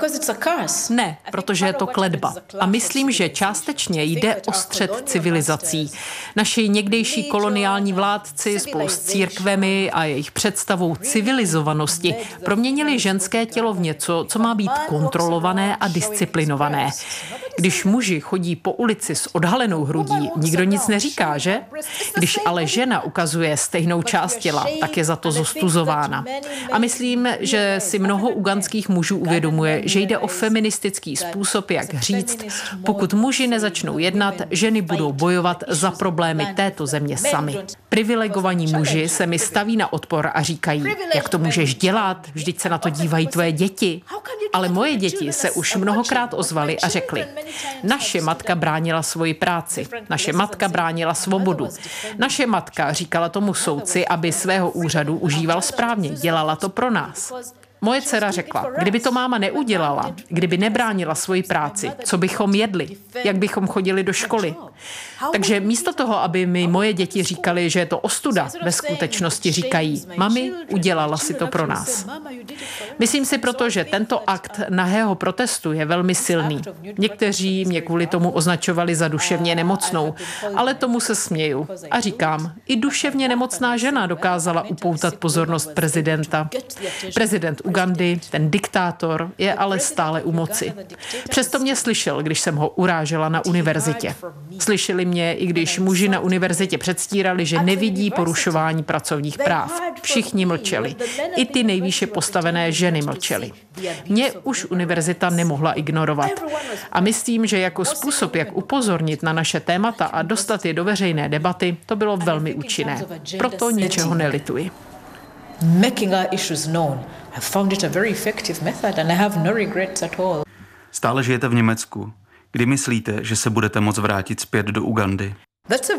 Ne, protože je to kletba. A myslím, že částečně jde o střet civilizací. Naši někdejší koloniální vládci spolu s církvemi a jejich představou civilizovanosti proměnili ženské tělo v něco, co má být kontrolované a disciplinované. Když muži chodí po ulici s odhalenou hrudí, nikdo nic neříká, že? Když ale žena ukazuje stejnou část těla, tak je za to zostuzována. A myslím, že si mnoho ugandských mužů uvědomuje, že jde o feministický způsob, jak říct, pokud muži nezačnou jednat, ženy budou bojovat za problémy této země sami. Privilegovaní muži se mi staví na odpor a říkají, jak to můžeš dělat, vždyť se na to dívají tvoje děti. Ale moje děti se už mnohokrát ozvaly a řekly, naše matka bránila svoji práci, naše matka bránila svobodu. Naše matka říkala tomu soudci, aby svého úřadu užíval správně, dělala to pro nás. Moje dcera řekla, kdyby to máma neudělala, kdyby nebránila svoji práci, co bychom jedli, jak bychom chodili do školy. Takže místo toho, aby mi moje děti říkali, že je to ostuda, ve skutečnosti říkají, mami, udělala si to pro nás. Myslím si proto, že tento akt nahého protestu je velmi silný. Někteří mě kvůli tomu označovali za duševně nemocnou, ale tomu se směju. A říkám, i duševně nemocná žena dokázala upoutat pozornost prezidenta. Prezident Ugandy, ten diktátor, je ale stále u moci. Přesto mě slyšel, když jsem ho urážela na univerzitě. Slyšeli mě, i když muži na univerzitě předstírali, že nevidí porušování pracovních práv. Všichni mlčeli. I ty nejvýše postavené ženy mlčely. Mě už univerzita nemohla ignorovat. A myslím, že jako způsob, jak upozornit na naše témata a dostat je do veřejné debaty, to bylo velmi účinné. Proto ničeho nelituji. Making our issues known. I found it a very effective method and I have no regrets at all. Stále žijete v Německu. Kdy myslíte, že se budete moct vrátit zpět do Ugandy? That's a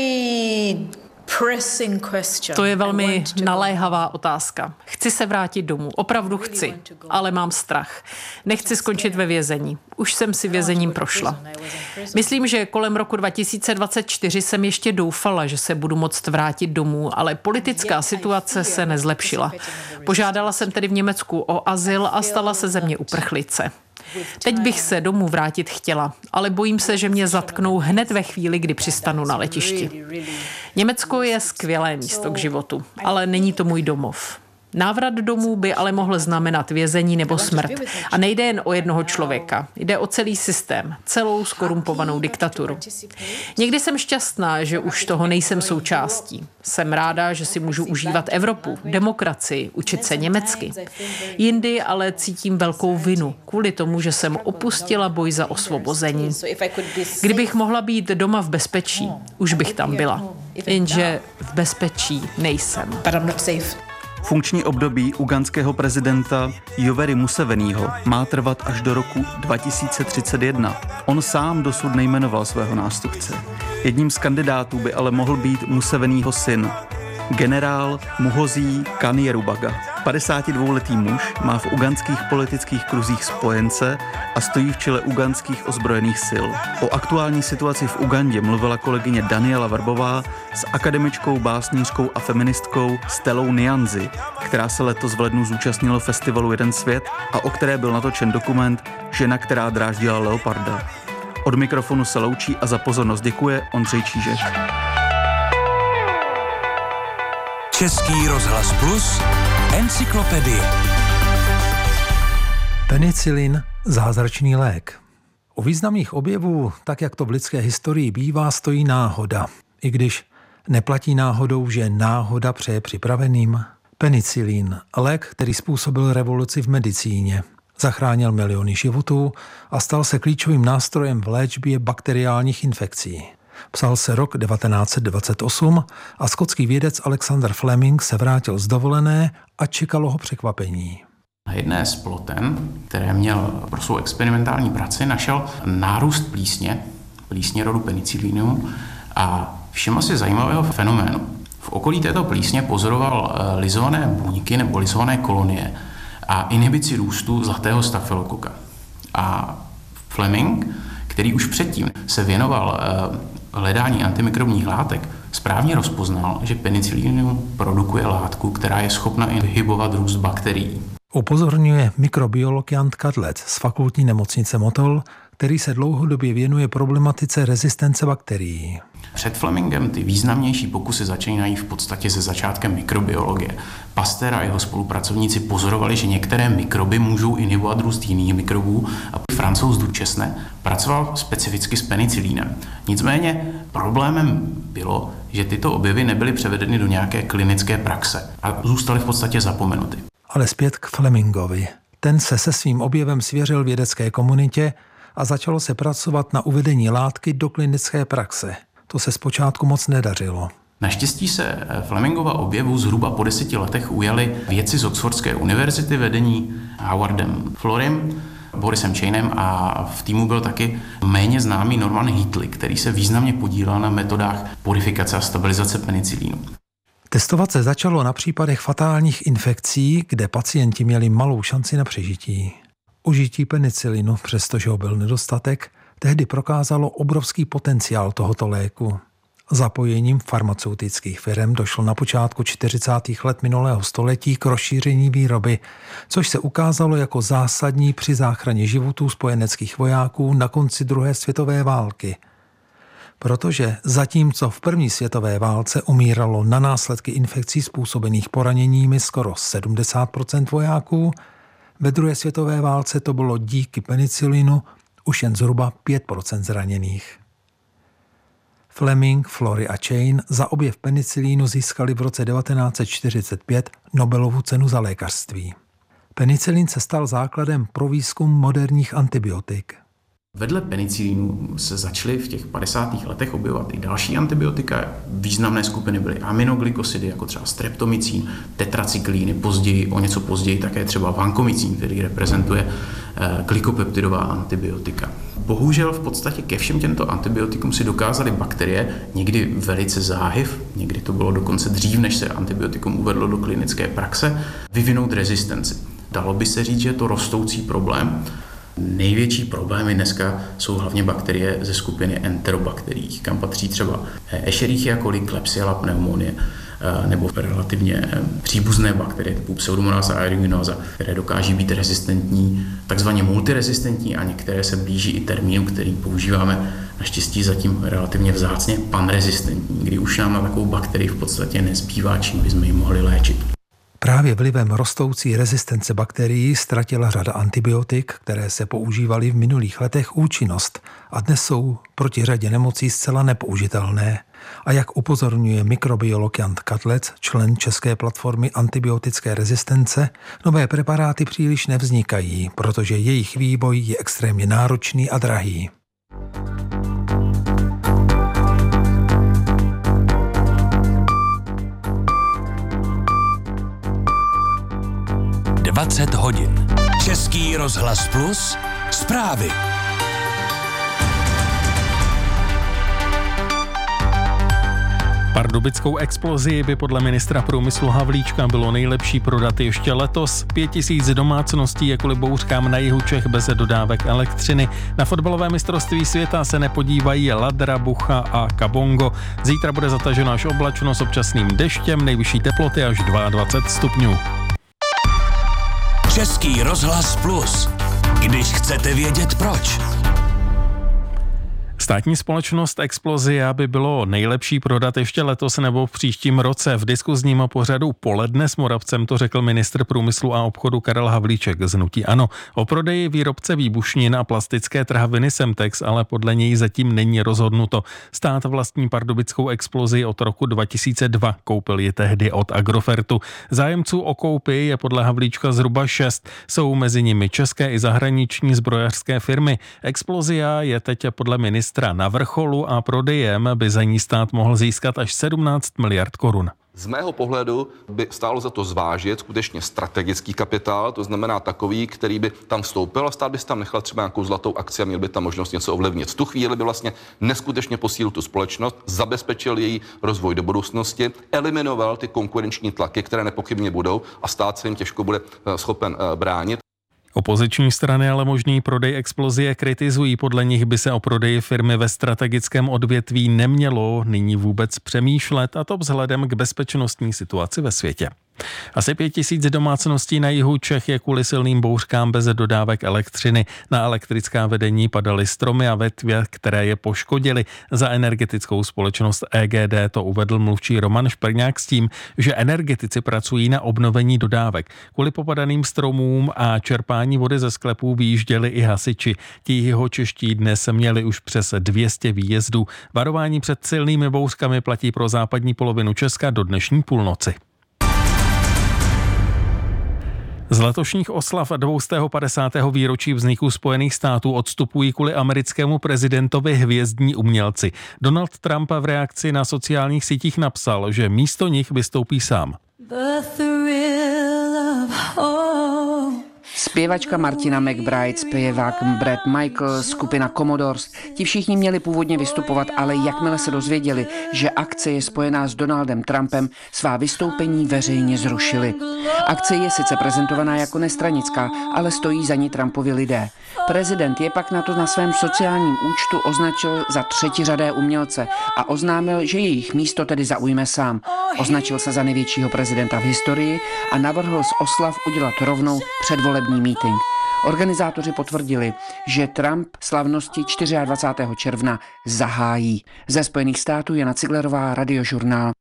very pressing question. To je velmi naléhavá otázka. Chci se vrátit domů, opravdu chci, ale mám strach. Nechci skončit ve vězení. Už jsem si vězením prošla. Myslím, že kolem roku dva tisíce dvacet čtyři jsem ještě doufala, že se budu moct vrátit domů, ale politická situace se nezlepšila. Požádala jsem tedy v Německu o azyl a stala se ze mě uprchlice. Teď bych se domů vrátit chtěla, ale bojím se, že mě zatknou hned ve chvíli, kdy přistanu na letišti. Německo je skvělé místo k životu, ale není to můj domov. Návrat domů by ale mohl znamenat vězení nebo smrt. A nejde jen o jednoho člověka. Jde o celý systém, celou skorumpovanou diktaturu. Někdy jsem šťastná, že už toho nejsem součástí. Jsem ráda, že si můžu užívat Evropu, demokracii, učit se německy. Jindy ale cítím velkou vinu kvůli tomu, že jsem opustila boj za osvobození. Kdybych mohla být doma v bezpečí, už bych tam byla. Jenže v bezpečí nejsem. Funkční období ugandského prezidenta Yoweri Museveního má trvat až do roku dva tisíce třicet jedna. On sám dosud nejmenoval svého nástupce. Jedním z kandidátů by ale mohl být Museveního syn, generál Muhoozi Kainerugaba. padesátidvouletý muž má v ugandských politických kruzích spojence a stojí v čele ugandských ozbrojených sil. O aktuální situaci v Ugandě mluvila kolegyně Daniela Vrbová s akademičkou, básnířkou a feministkou Stellou Nyanzi, která se letos v lednu zúčastnila festivalu Jeden svět a o které byl natočen dokument Žena, která dráždila leoparda. Od mikrofonu se loučí a za pozornost děkuje Ondřej Čížek. Český rozhlas Plus, encyklopedie. Penicilin, zázračný lék. U významných objevů, tak jak to v lidské historii bývá, stojí náhoda. I když neplatí náhodou, že náhoda přeje připraveným. Penicilin, lék, který způsobil revoluci v medicíně. Zachránil miliony životů a stal se klíčovým nástrojem v léčbě bakteriálních infekcí. Psal se rok devatenáct set dvacet osm a skotský vědec Alexander Fleming se vrátil z dovolené a čekalo ho překvapení. Na jedné z ploten, které měl pro svou experimentální práci, našel nárůst plísně, plísně rodu penicillinum a všiml si zajímavého fenoménu. V okolí této plísně pozoroval lizované buňky nebo lizované kolonie a inhibici růstu zlatého stafylokoka. A Fleming, který už předtím se věnoval hledání antimikrobních látek, správně rozpoznal, že penicillinum produkuje látku, která je schopna inhibovat růst bakterií. Upozorňuje mikrobiolog Jan Kadlec z fakultní nemocnice Motol, který se dlouhodobě věnuje problematice rezistence bakterií. Před Flemingem ty významnější pokusy začínají v podstatě se začátkem mikrobiologie. Pasteur a jeho spolupracovníci pozorovali, že některé mikroby můžou inhibovat růst jiných mikrobů a Francouz Duchesne pracoval specificky s penicilínem. Nicméně problémem bylo, že tyto objevy nebyly převedeny do nějaké klinické praxe a zůstaly v podstatě zapomenuty. Ale zpět k Flemingovi. Ten se se svým objevem svěřil vědecké komunitě a začalo se pracovat na uvedení látky do klinické praxe. To se zpočátku moc nedařilo. Naštěstí se Flemingova objevu zhruba po deseti letech ujali vědci z Oxfordské univerzity vedení Howardem Florem, Borisem Chainem a v týmu byl taky méně známý Norman Heatley, který se významně podílel na metodách purifikace a stabilizace penicilínu. Testovat se začalo na případech fatálních infekcí, kde pacienti měli malou šanci na přežití. Užití penicilinu, přestože ho byl nedostatek, tehdy prokázalo obrovský potenciál tohoto léku. Zapojením farmaceutických firem došlo na počátku čtyřicátých let minulého století k rozšíření výroby, což se ukázalo jako zásadní při záchraně životů spojeneckých vojáků na konci druhé světové války. Protože zatímco v první světové válce umíralo na následky infekcí způsobených poraněními skoro sedmdesát procent vojáků, ve druhé světové válce to bylo díky penicilinu už jen zhruba pět procent zraněných. Fleming, Flory a Chain za objev penicilínu získali v roce devatenáct set čtyřicet pět Nobelovu cenu za lékařství. Penicilin se stal základem pro výzkum moderních antibiotik. Vedle penicilínu se začaly v těch padesátých letech objevovat i další antibiotika. Významné skupiny byly aminoglycosidy, jako třeba streptomycin, tetracyklíny, později, o něco později také třeba vancomycin, který reprezentuje eh, glykopeptidová antibiotika. Bohužel v podstatě ke všem těmto antibiotikům si dokázaly bakterie, někdy velice záhy, někdy to bylo dokonce dřív, než se antibiotikum uvedlo do klinické praxe, vyvinout rezistenci. Dalo by se říct, že je to rostoucí problém. Největší problémy dneska jsou hlavně bakterie ze skupiny enterobakterií, kam patří třeba Escherichia coli, Klebsiella pneumonie nebo relativně příbuzné bakterie typu Pseudomonas aeruginosa, které dokáží být rezistentní, takzvaně multirezistentní a některé se blíží i termínu, který používáme naštěstí zatím relativně vzácně, panrezistentní, kdy už nám na takovou bakterii v podstatě nezbývá, čím bychom ji mohli léčit. Právě vlivem rostoucí rezistence bakterií ztratila řada antibiotik, které se používaly v minulých letech účinnost a dnes jsou proti řadě nemocí zcela nepoužitelné. A jak upozorňuje mikrobiolog Jan Kadlec, člen české platformy antibiotické rezistence, nové preparáty příliš nevznikají, protože jejich vývoj je extrémně náročný a drahý. dvacet hodin. Český rozhlas Plus. Zprávy. Pardubickou explozi by podle ministra průmyslu Havlíčka bylo nejlepší prodat ještě letos. Pět tisíc domácností je kvůli bouřkám na jihu Čech bez dodávek elektřiny. Na fotbalové mistrovství světa se nepodívají Ladra, Bucha a Kabongo. Zítra bude zataženo až oblačno s občasným deštěm, nejvyšší teploty až dvacet dva stupňů. Český rozhlas Plus. Když chcete vědět proč. Státní společnost Explosia by bylo nejlepší prodat ještě letos nebo v příštím roce. V diskuzním pořadu Poledne s Moravcem to řekl ministr průmyslu a obchodu Karel Havlíček z hnutí ANO. O prodeji výrobce výbušnin a plastické trhaviny Semtex ale podle něj zatím není rozhodnuto. Stát vlastní pardubickou Explosii od roku dva tisíce dva, koupil ji tehdy od Agrofertu. Zájemců o koupi je podle Havlíčka zhruba šest. Jsou mezi nimi české i zahraniční zbrojařské firmy. Explosia je teď podle ministra na vrcholu a prodejem by za ní stát mohl získat až sedmnáct miliard korun. Z mého pohledu by stálo za to zvážit skutečně strategický kapitál, to znamená takový, který by tam vstoupil a stát by si tam nechal třeba nějakou zlatou akci a měl by tam možnost něco ovlivnit. V tu chvíli by vlastně neskutečně posílil tu společnost, zabezpečil její rozvoj do budoucnosti, eliminoval ty konkurenční tlaky, které nepochybně budou a stát se jim těžko bude schopen bránit. Opoziční strany ale možný prodej Explosie kritizují. Podle nich by se o prodeji firmy ve strategickém odvětví nemělo nyní vůbec přemýšlet, a to vzhledem k bezpečnostní situaci ve světě. Asi pět tisíc domácností na jihu Čech je kvůli silným bouřkám bez dodávek elektřiny. Na elektrická vedení padaly stromy a větve, které je poškodily. Za energetickou společnost E G D to uvedl mluvčí Roman Šprňák s tím, že energetici pracují na obnovení dodávek. Kvůli popadaným stromům a čerpání vody ze sklepů vyjížděli i hasiči. Ti jihočeští dnes měli už přes dvě stě výjezdů. Varování před silnými bouřkami platí pro západní polovinu Česka do dnešní půlnoci. Z letošních oslav dvě stě padesátého výročí vzniku Spojených států odstupují kvůli americkému prezidentovi hvězdní umělci. Donald Trump v reakci na sociálních sítích napsal, že místo nich vystoupí sám. Zpěvačka Martina McBride, zpěvák Bret Michael, skupina Commodores, ti všichni měli původně vystupovat, ale jakmile se dozvěděli, že akce je spojená s Donaldem Trumpem, svá vystoupení veřejně zrušili. Akce je sice prezentovaná jako nestranická, ale stojí za ní Trumpovi lidé. Prezident je pak na to na svém sociálním účtu označil za třetiřadé umělce a oznámil, že jejich místo tedy zaujme sám. Označil se za největšího prezidenta v historii a navrhl z oslav udělat rovnou předvolební mítink. Organizátoři potvrdili, že Trump slavnosti dvacátého čtvrtého června zahájí. Ze Spojených států Jana Ciglerová, Radiožurnál.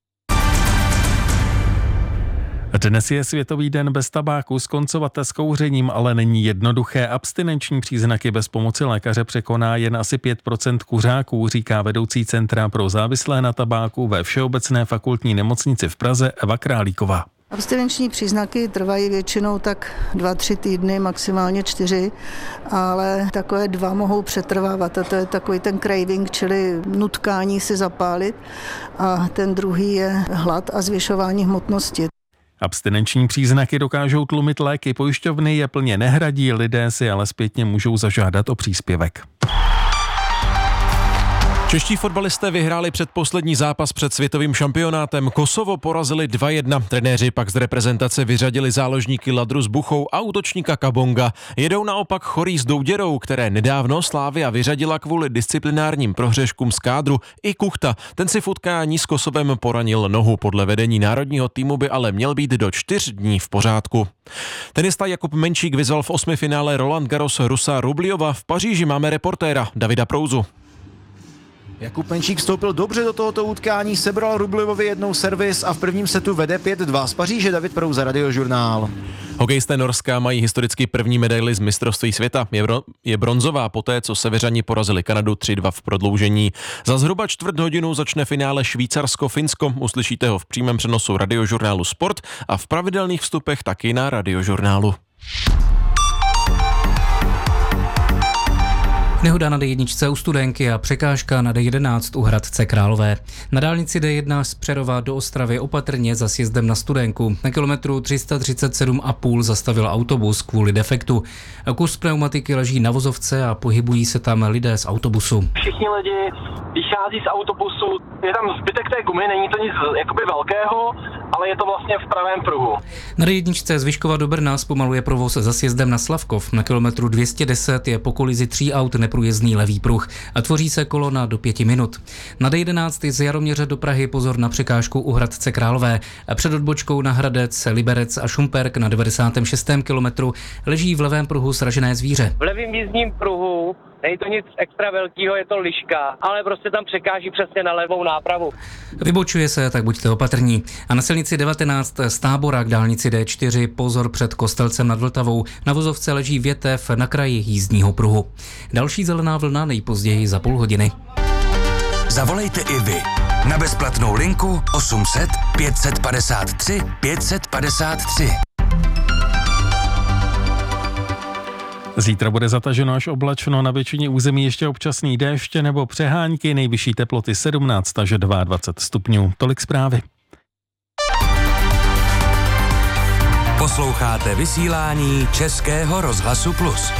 Dnes je Světový den bez tabáku. Skoncovat s kouřením ale není jednoduché. Abstinenční příznaky bez pomoci lékaře překoná jen asi pět procent kuřáků, říká vedoucí Centra pro závislé na tabáku ve Všeobecné fakultní nemocnici v Praze Eva Králíková. Abstinenční příznaky trvají většinou tak dva, tři týdny, maximálně čtyři, ale takové dva mohou přetrvávat a to je takový ten craving, čili nutkání si zapálit, a ten druhý je hlad a zvyšování hmotnosti. Abstinenční příznaky dokážou tlumit léky, pojišťovny je plně nehradí, lidé si ale zpětně můžou zažádat o příspěvek. Čeští fotbalisté vyhráli předposlední zápas před světovým šampionátem. Kosovo porazili dva jedna. Trenéři pak z reprezentace vyřadili záložníky Ladru s Buchou a útočníka Kabonga. Jedou naopak Chorí s Douděrou, které nedávno Slavia vyřadila kvůli disciplinárním prohřeškům z kádru, i Kuchta. Ten si v utkání s Kosovem poranil nohu. Podle vedení národního týmu by ale měl být do čtyř dní v pořádku. Tenista Jakub Menčík vyzval v osmifinále Roland Garros Rusa Rubliova. V Paříži máme reportéra Davida Prouzu. Jakub Menčík vstoupil dobře do tohoto utkání, sebral Rubliovovi jednou servis a v prvním setu vede pět dva. Z Paříže David Prouza, Radiožurnál. Hokejisté Norska mají historicky první medaili z mistrovství světa. Je, bro, je bronzová poté, co severani porazili Kanadu tři dva v prodloužení. Za zhruba čtvrt hodinu začne finále Švýcarsko-Finsko. Uslyšíte ho v přímém přenosu Radiožurnálu Sport a v pravidelných vstupech taky na Radiožurnálu. Nehoda na D jedna u Studénky a překážka na D jedenáct u Hradce Králové. Na dálnici D jedna z Přerova do Ostravy opatrně za sjezdem na Studénku. Na kilometru tři sta třicet sedm a půl zastavil autobus kvůli defektu. Kus pneumatiky leží na vozovce a pohybují se tam lidé z autobusu. Všichni lidi vychází z autobusu, je tam zbytek té gumy, není to nic jakoby velkého, ale je to vlastně v pravém pruhu. Na D jedna z Vyškova do Brna zpomaluje provoz za sjezdem na Slavkov. Na kilometru dvě stě deset je po kolizi tří aut neprůjezdný levý pruh a tvoří se kolona do pěti minut. Na D jedenáct z Jaroměře do Prahy pozor na překážku u Hradce Králové. Před odbočkou na Hradec, Liberec a Šumperk na devadesátém šestém kilometru leží v levém pruhu sražené zvíře. V levém jízdním pruhu Není to nic extra velkého, je to liška, ale prostě tam překáží přesně na levou nápravu. Vybočuje se, tak buďte opatrní. A na silnici devatenáct z Tábora k dálnici D čtyři pozor před Kostelcem nad Vltavou. Na vozovce leží větev na kraji jízdního pruhu. Další zelená vlna nejpozději za půl hodiny. Zavolejte i vy na bezplatnou linku osm set pět set padesát tři pět set padesát tři. Zítra bude zataženo až oblačno, na většině území ještě občasný déšť nebo přehánky, nejvyšší teploty sedmnáct až dvacet dva stupňů. Tolik zprávy. Posloucháte vysílání Českého rozhlasu Plus.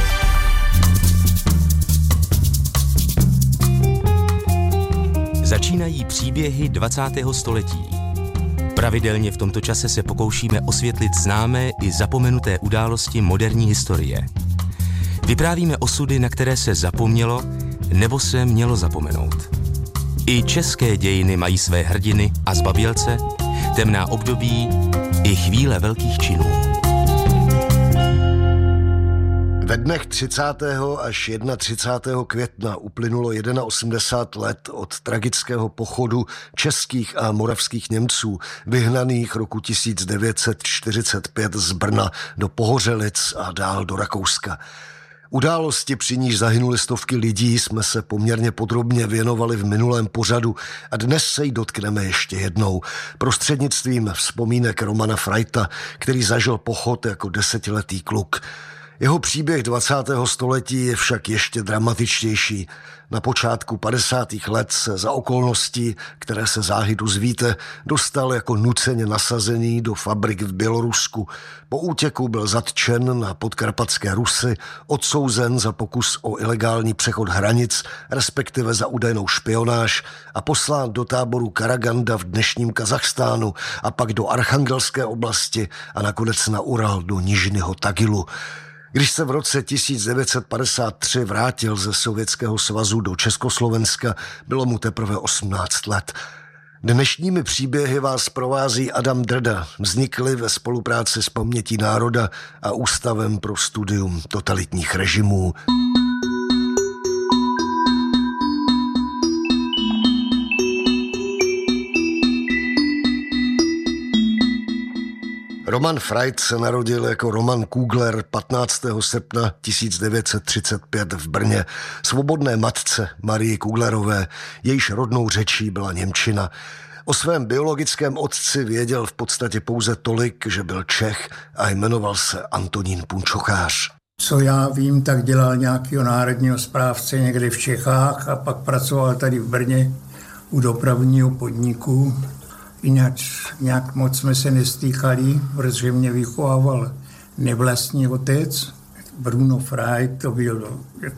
Začínají příběhy dvacátého století. Pravidelně v tomto čase se pokoušíme osvětlit známé i zapomenuté události moderní historie. Vyprávíme osudy, na které se zapomnělo nebo se mělo zapomenout. I české dějiny mají své hrdiny a zbabělce, temná období i chvíle velkých činů. Ve dnech třicátého až třicátého prvního května uplynulo osmdesát jedna let od tragického pochodu českých a moravských Němců vyhnaných roku tisíc devět set čtyřicet pět z Brna do Pohořelic a dál do Rakouska. Události, při níž zahynuly stovky lidí, jsme se poměrně podrobně věnovali v minulém pořadu a dnes se jí dotkneme ještě jednou prostřednictvím vzpomínek Romana Freita, který zažil pochod jako desetiletý kluk. Jeho příběh dvacátého století je však ještě dramatičtější. Na počátku padesátých let se za okolností, které se záhy dozvíte, dostal jako nuceně nasazený do fabrik v Bělorusku. Po útěku byl zatčen na podkarpatské Rusy, odsouzen za pokus o ilegální přechod hranic, respektive za údajnou špionáž a poslán do táboru Karaganda v dnešním Kazachstánu a pak do Archangelské oblasti a nakonec na Ural do Nižního Tagilu. Když se v roce tisíc devět set padesát tři vrátil ze Sovětského svazu do Československa, bylo mu teprve osmnáct let. Dnešními příběhy vás provází Adam Drda, vznikly ve spolupráci s Pamětí národa a Ústavem pro studium totalitních režimů. Roman Freit se narodil jako Roman Kugler patnáctého srpna tisíc devět set třicet pět v Brně, svobodné matce Marii Kuglerové, jejíž rodnou řečí byla němčina. O svém biologickém otci věděl v podstatě pouze tolik, že byl Čech a jmenoval se Antonín Punčochář. Co já vím, tak dělal nějakého národního správce někde v Čechách a pak pracoval tady v Brně u dopravního podniku. Jinak nějak moc jsme se nestýkali, protože mě vychovával nevlastní otec. Bruno Freit, to byl,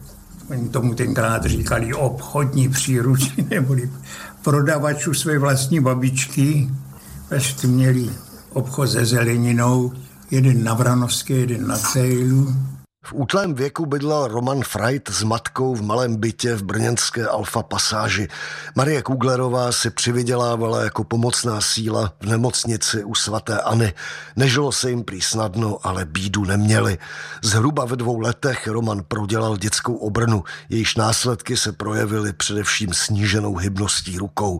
oni tomu tenkrát říkali obchodní příručí, neboli prodavač u své vlastní babičky. Ještě měli obchod se zeleninou, jeden na Vranovské, jeden na Cejlu. V útlém věku bydlel Roman Freit s matkou v malém bytě v brněnské Alfa pasáži. Marie Kuglerová si přivydělávala jako pomocná síla v nemocnici u svaté Anny. Nežilo se jim prý snadno, ale bídu neměli. Zhruba ve dvou letech Roman prodělal dětskou obrnu, jejíž následky se projevily především sníženou hybností rukou.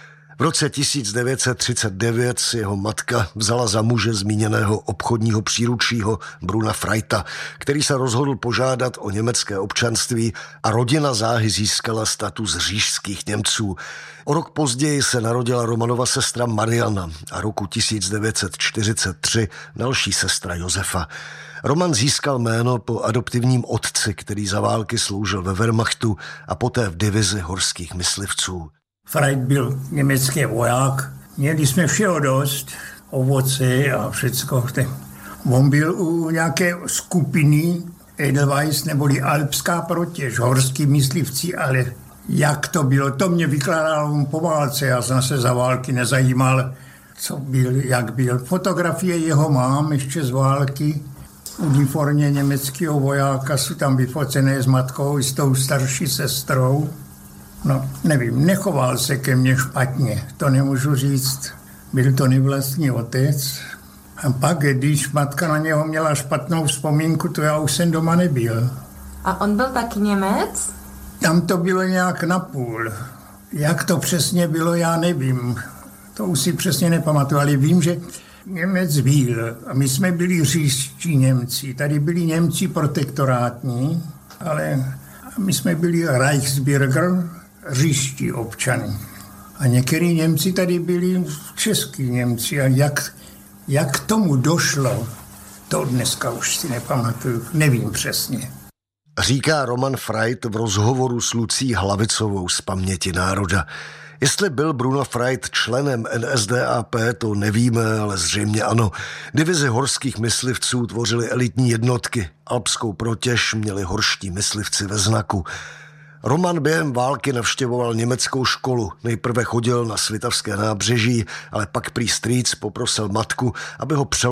V roce tisíc devět set třicet devět si jeho matka vzala za muže zmíněného obchodního příručího Bruna Freita, který se rozhodl požádat o německé občanství a rodina záhy získala status říšských Němců. O rok později se narodila Romanova sestra Mariana a roku tisíc devět set čtyřicet tři další sestra Josefa. Roman získal jméno po adoptivním otci, který za války sloužil ve Wehrmachtu a poté v divizi horských myslivců. Freit byl německý voják, měli jsme všeho dost, ovoce a všecko. On byl u nějaké skupiny Edelweiss neboli Alpská protěž, horský myslivci, ale jak to bylo, to mě vykládal on po válce, já jsem se za války nezajímal, co byl, jak byl. Fotografie jeho mám ještě z války, v uniformě německého vojáka jsou tam vyfocené s matkou i s tou starší sestrou. No, nevím, nechoval se ke mně špatně, to nemůžu říct. Byl to nevlastní otec. A pak, když matka na něho měla špatnou vzpomínku, to já už jsem doma nebyl. A on byl taky Němec? Tam to bylo nějak napůl. Jak to přesně bylo, já nevím. To už si přesně nepamatuju, ale vím, že Němec byl. A my jsme byli říští Němci. Tady byli Němci protektorátní, ale my jsme byli Reichsbürger, říští občany. A některý Němci tady byli český Němci. A jak, jak k tomu došlo, to dneska už si nepamatuju. Nevím přesně. Říká Roman Freit v rozhovoru s Lucí Hlavicovou z Paměti národa. Jestli byl Bruno Freit členem N S D A P, to nevíme, ale zřejmě ano. Divizi horských myslivců tvořily elitní jednotky. Alpskou protěž měli horští myslivci ve znaku. Roman během války navštěvoval německou školu. Nejprve chodil na Svitavské nábřeží, ale pak prý strýc poprosil matku, aby ho přeložil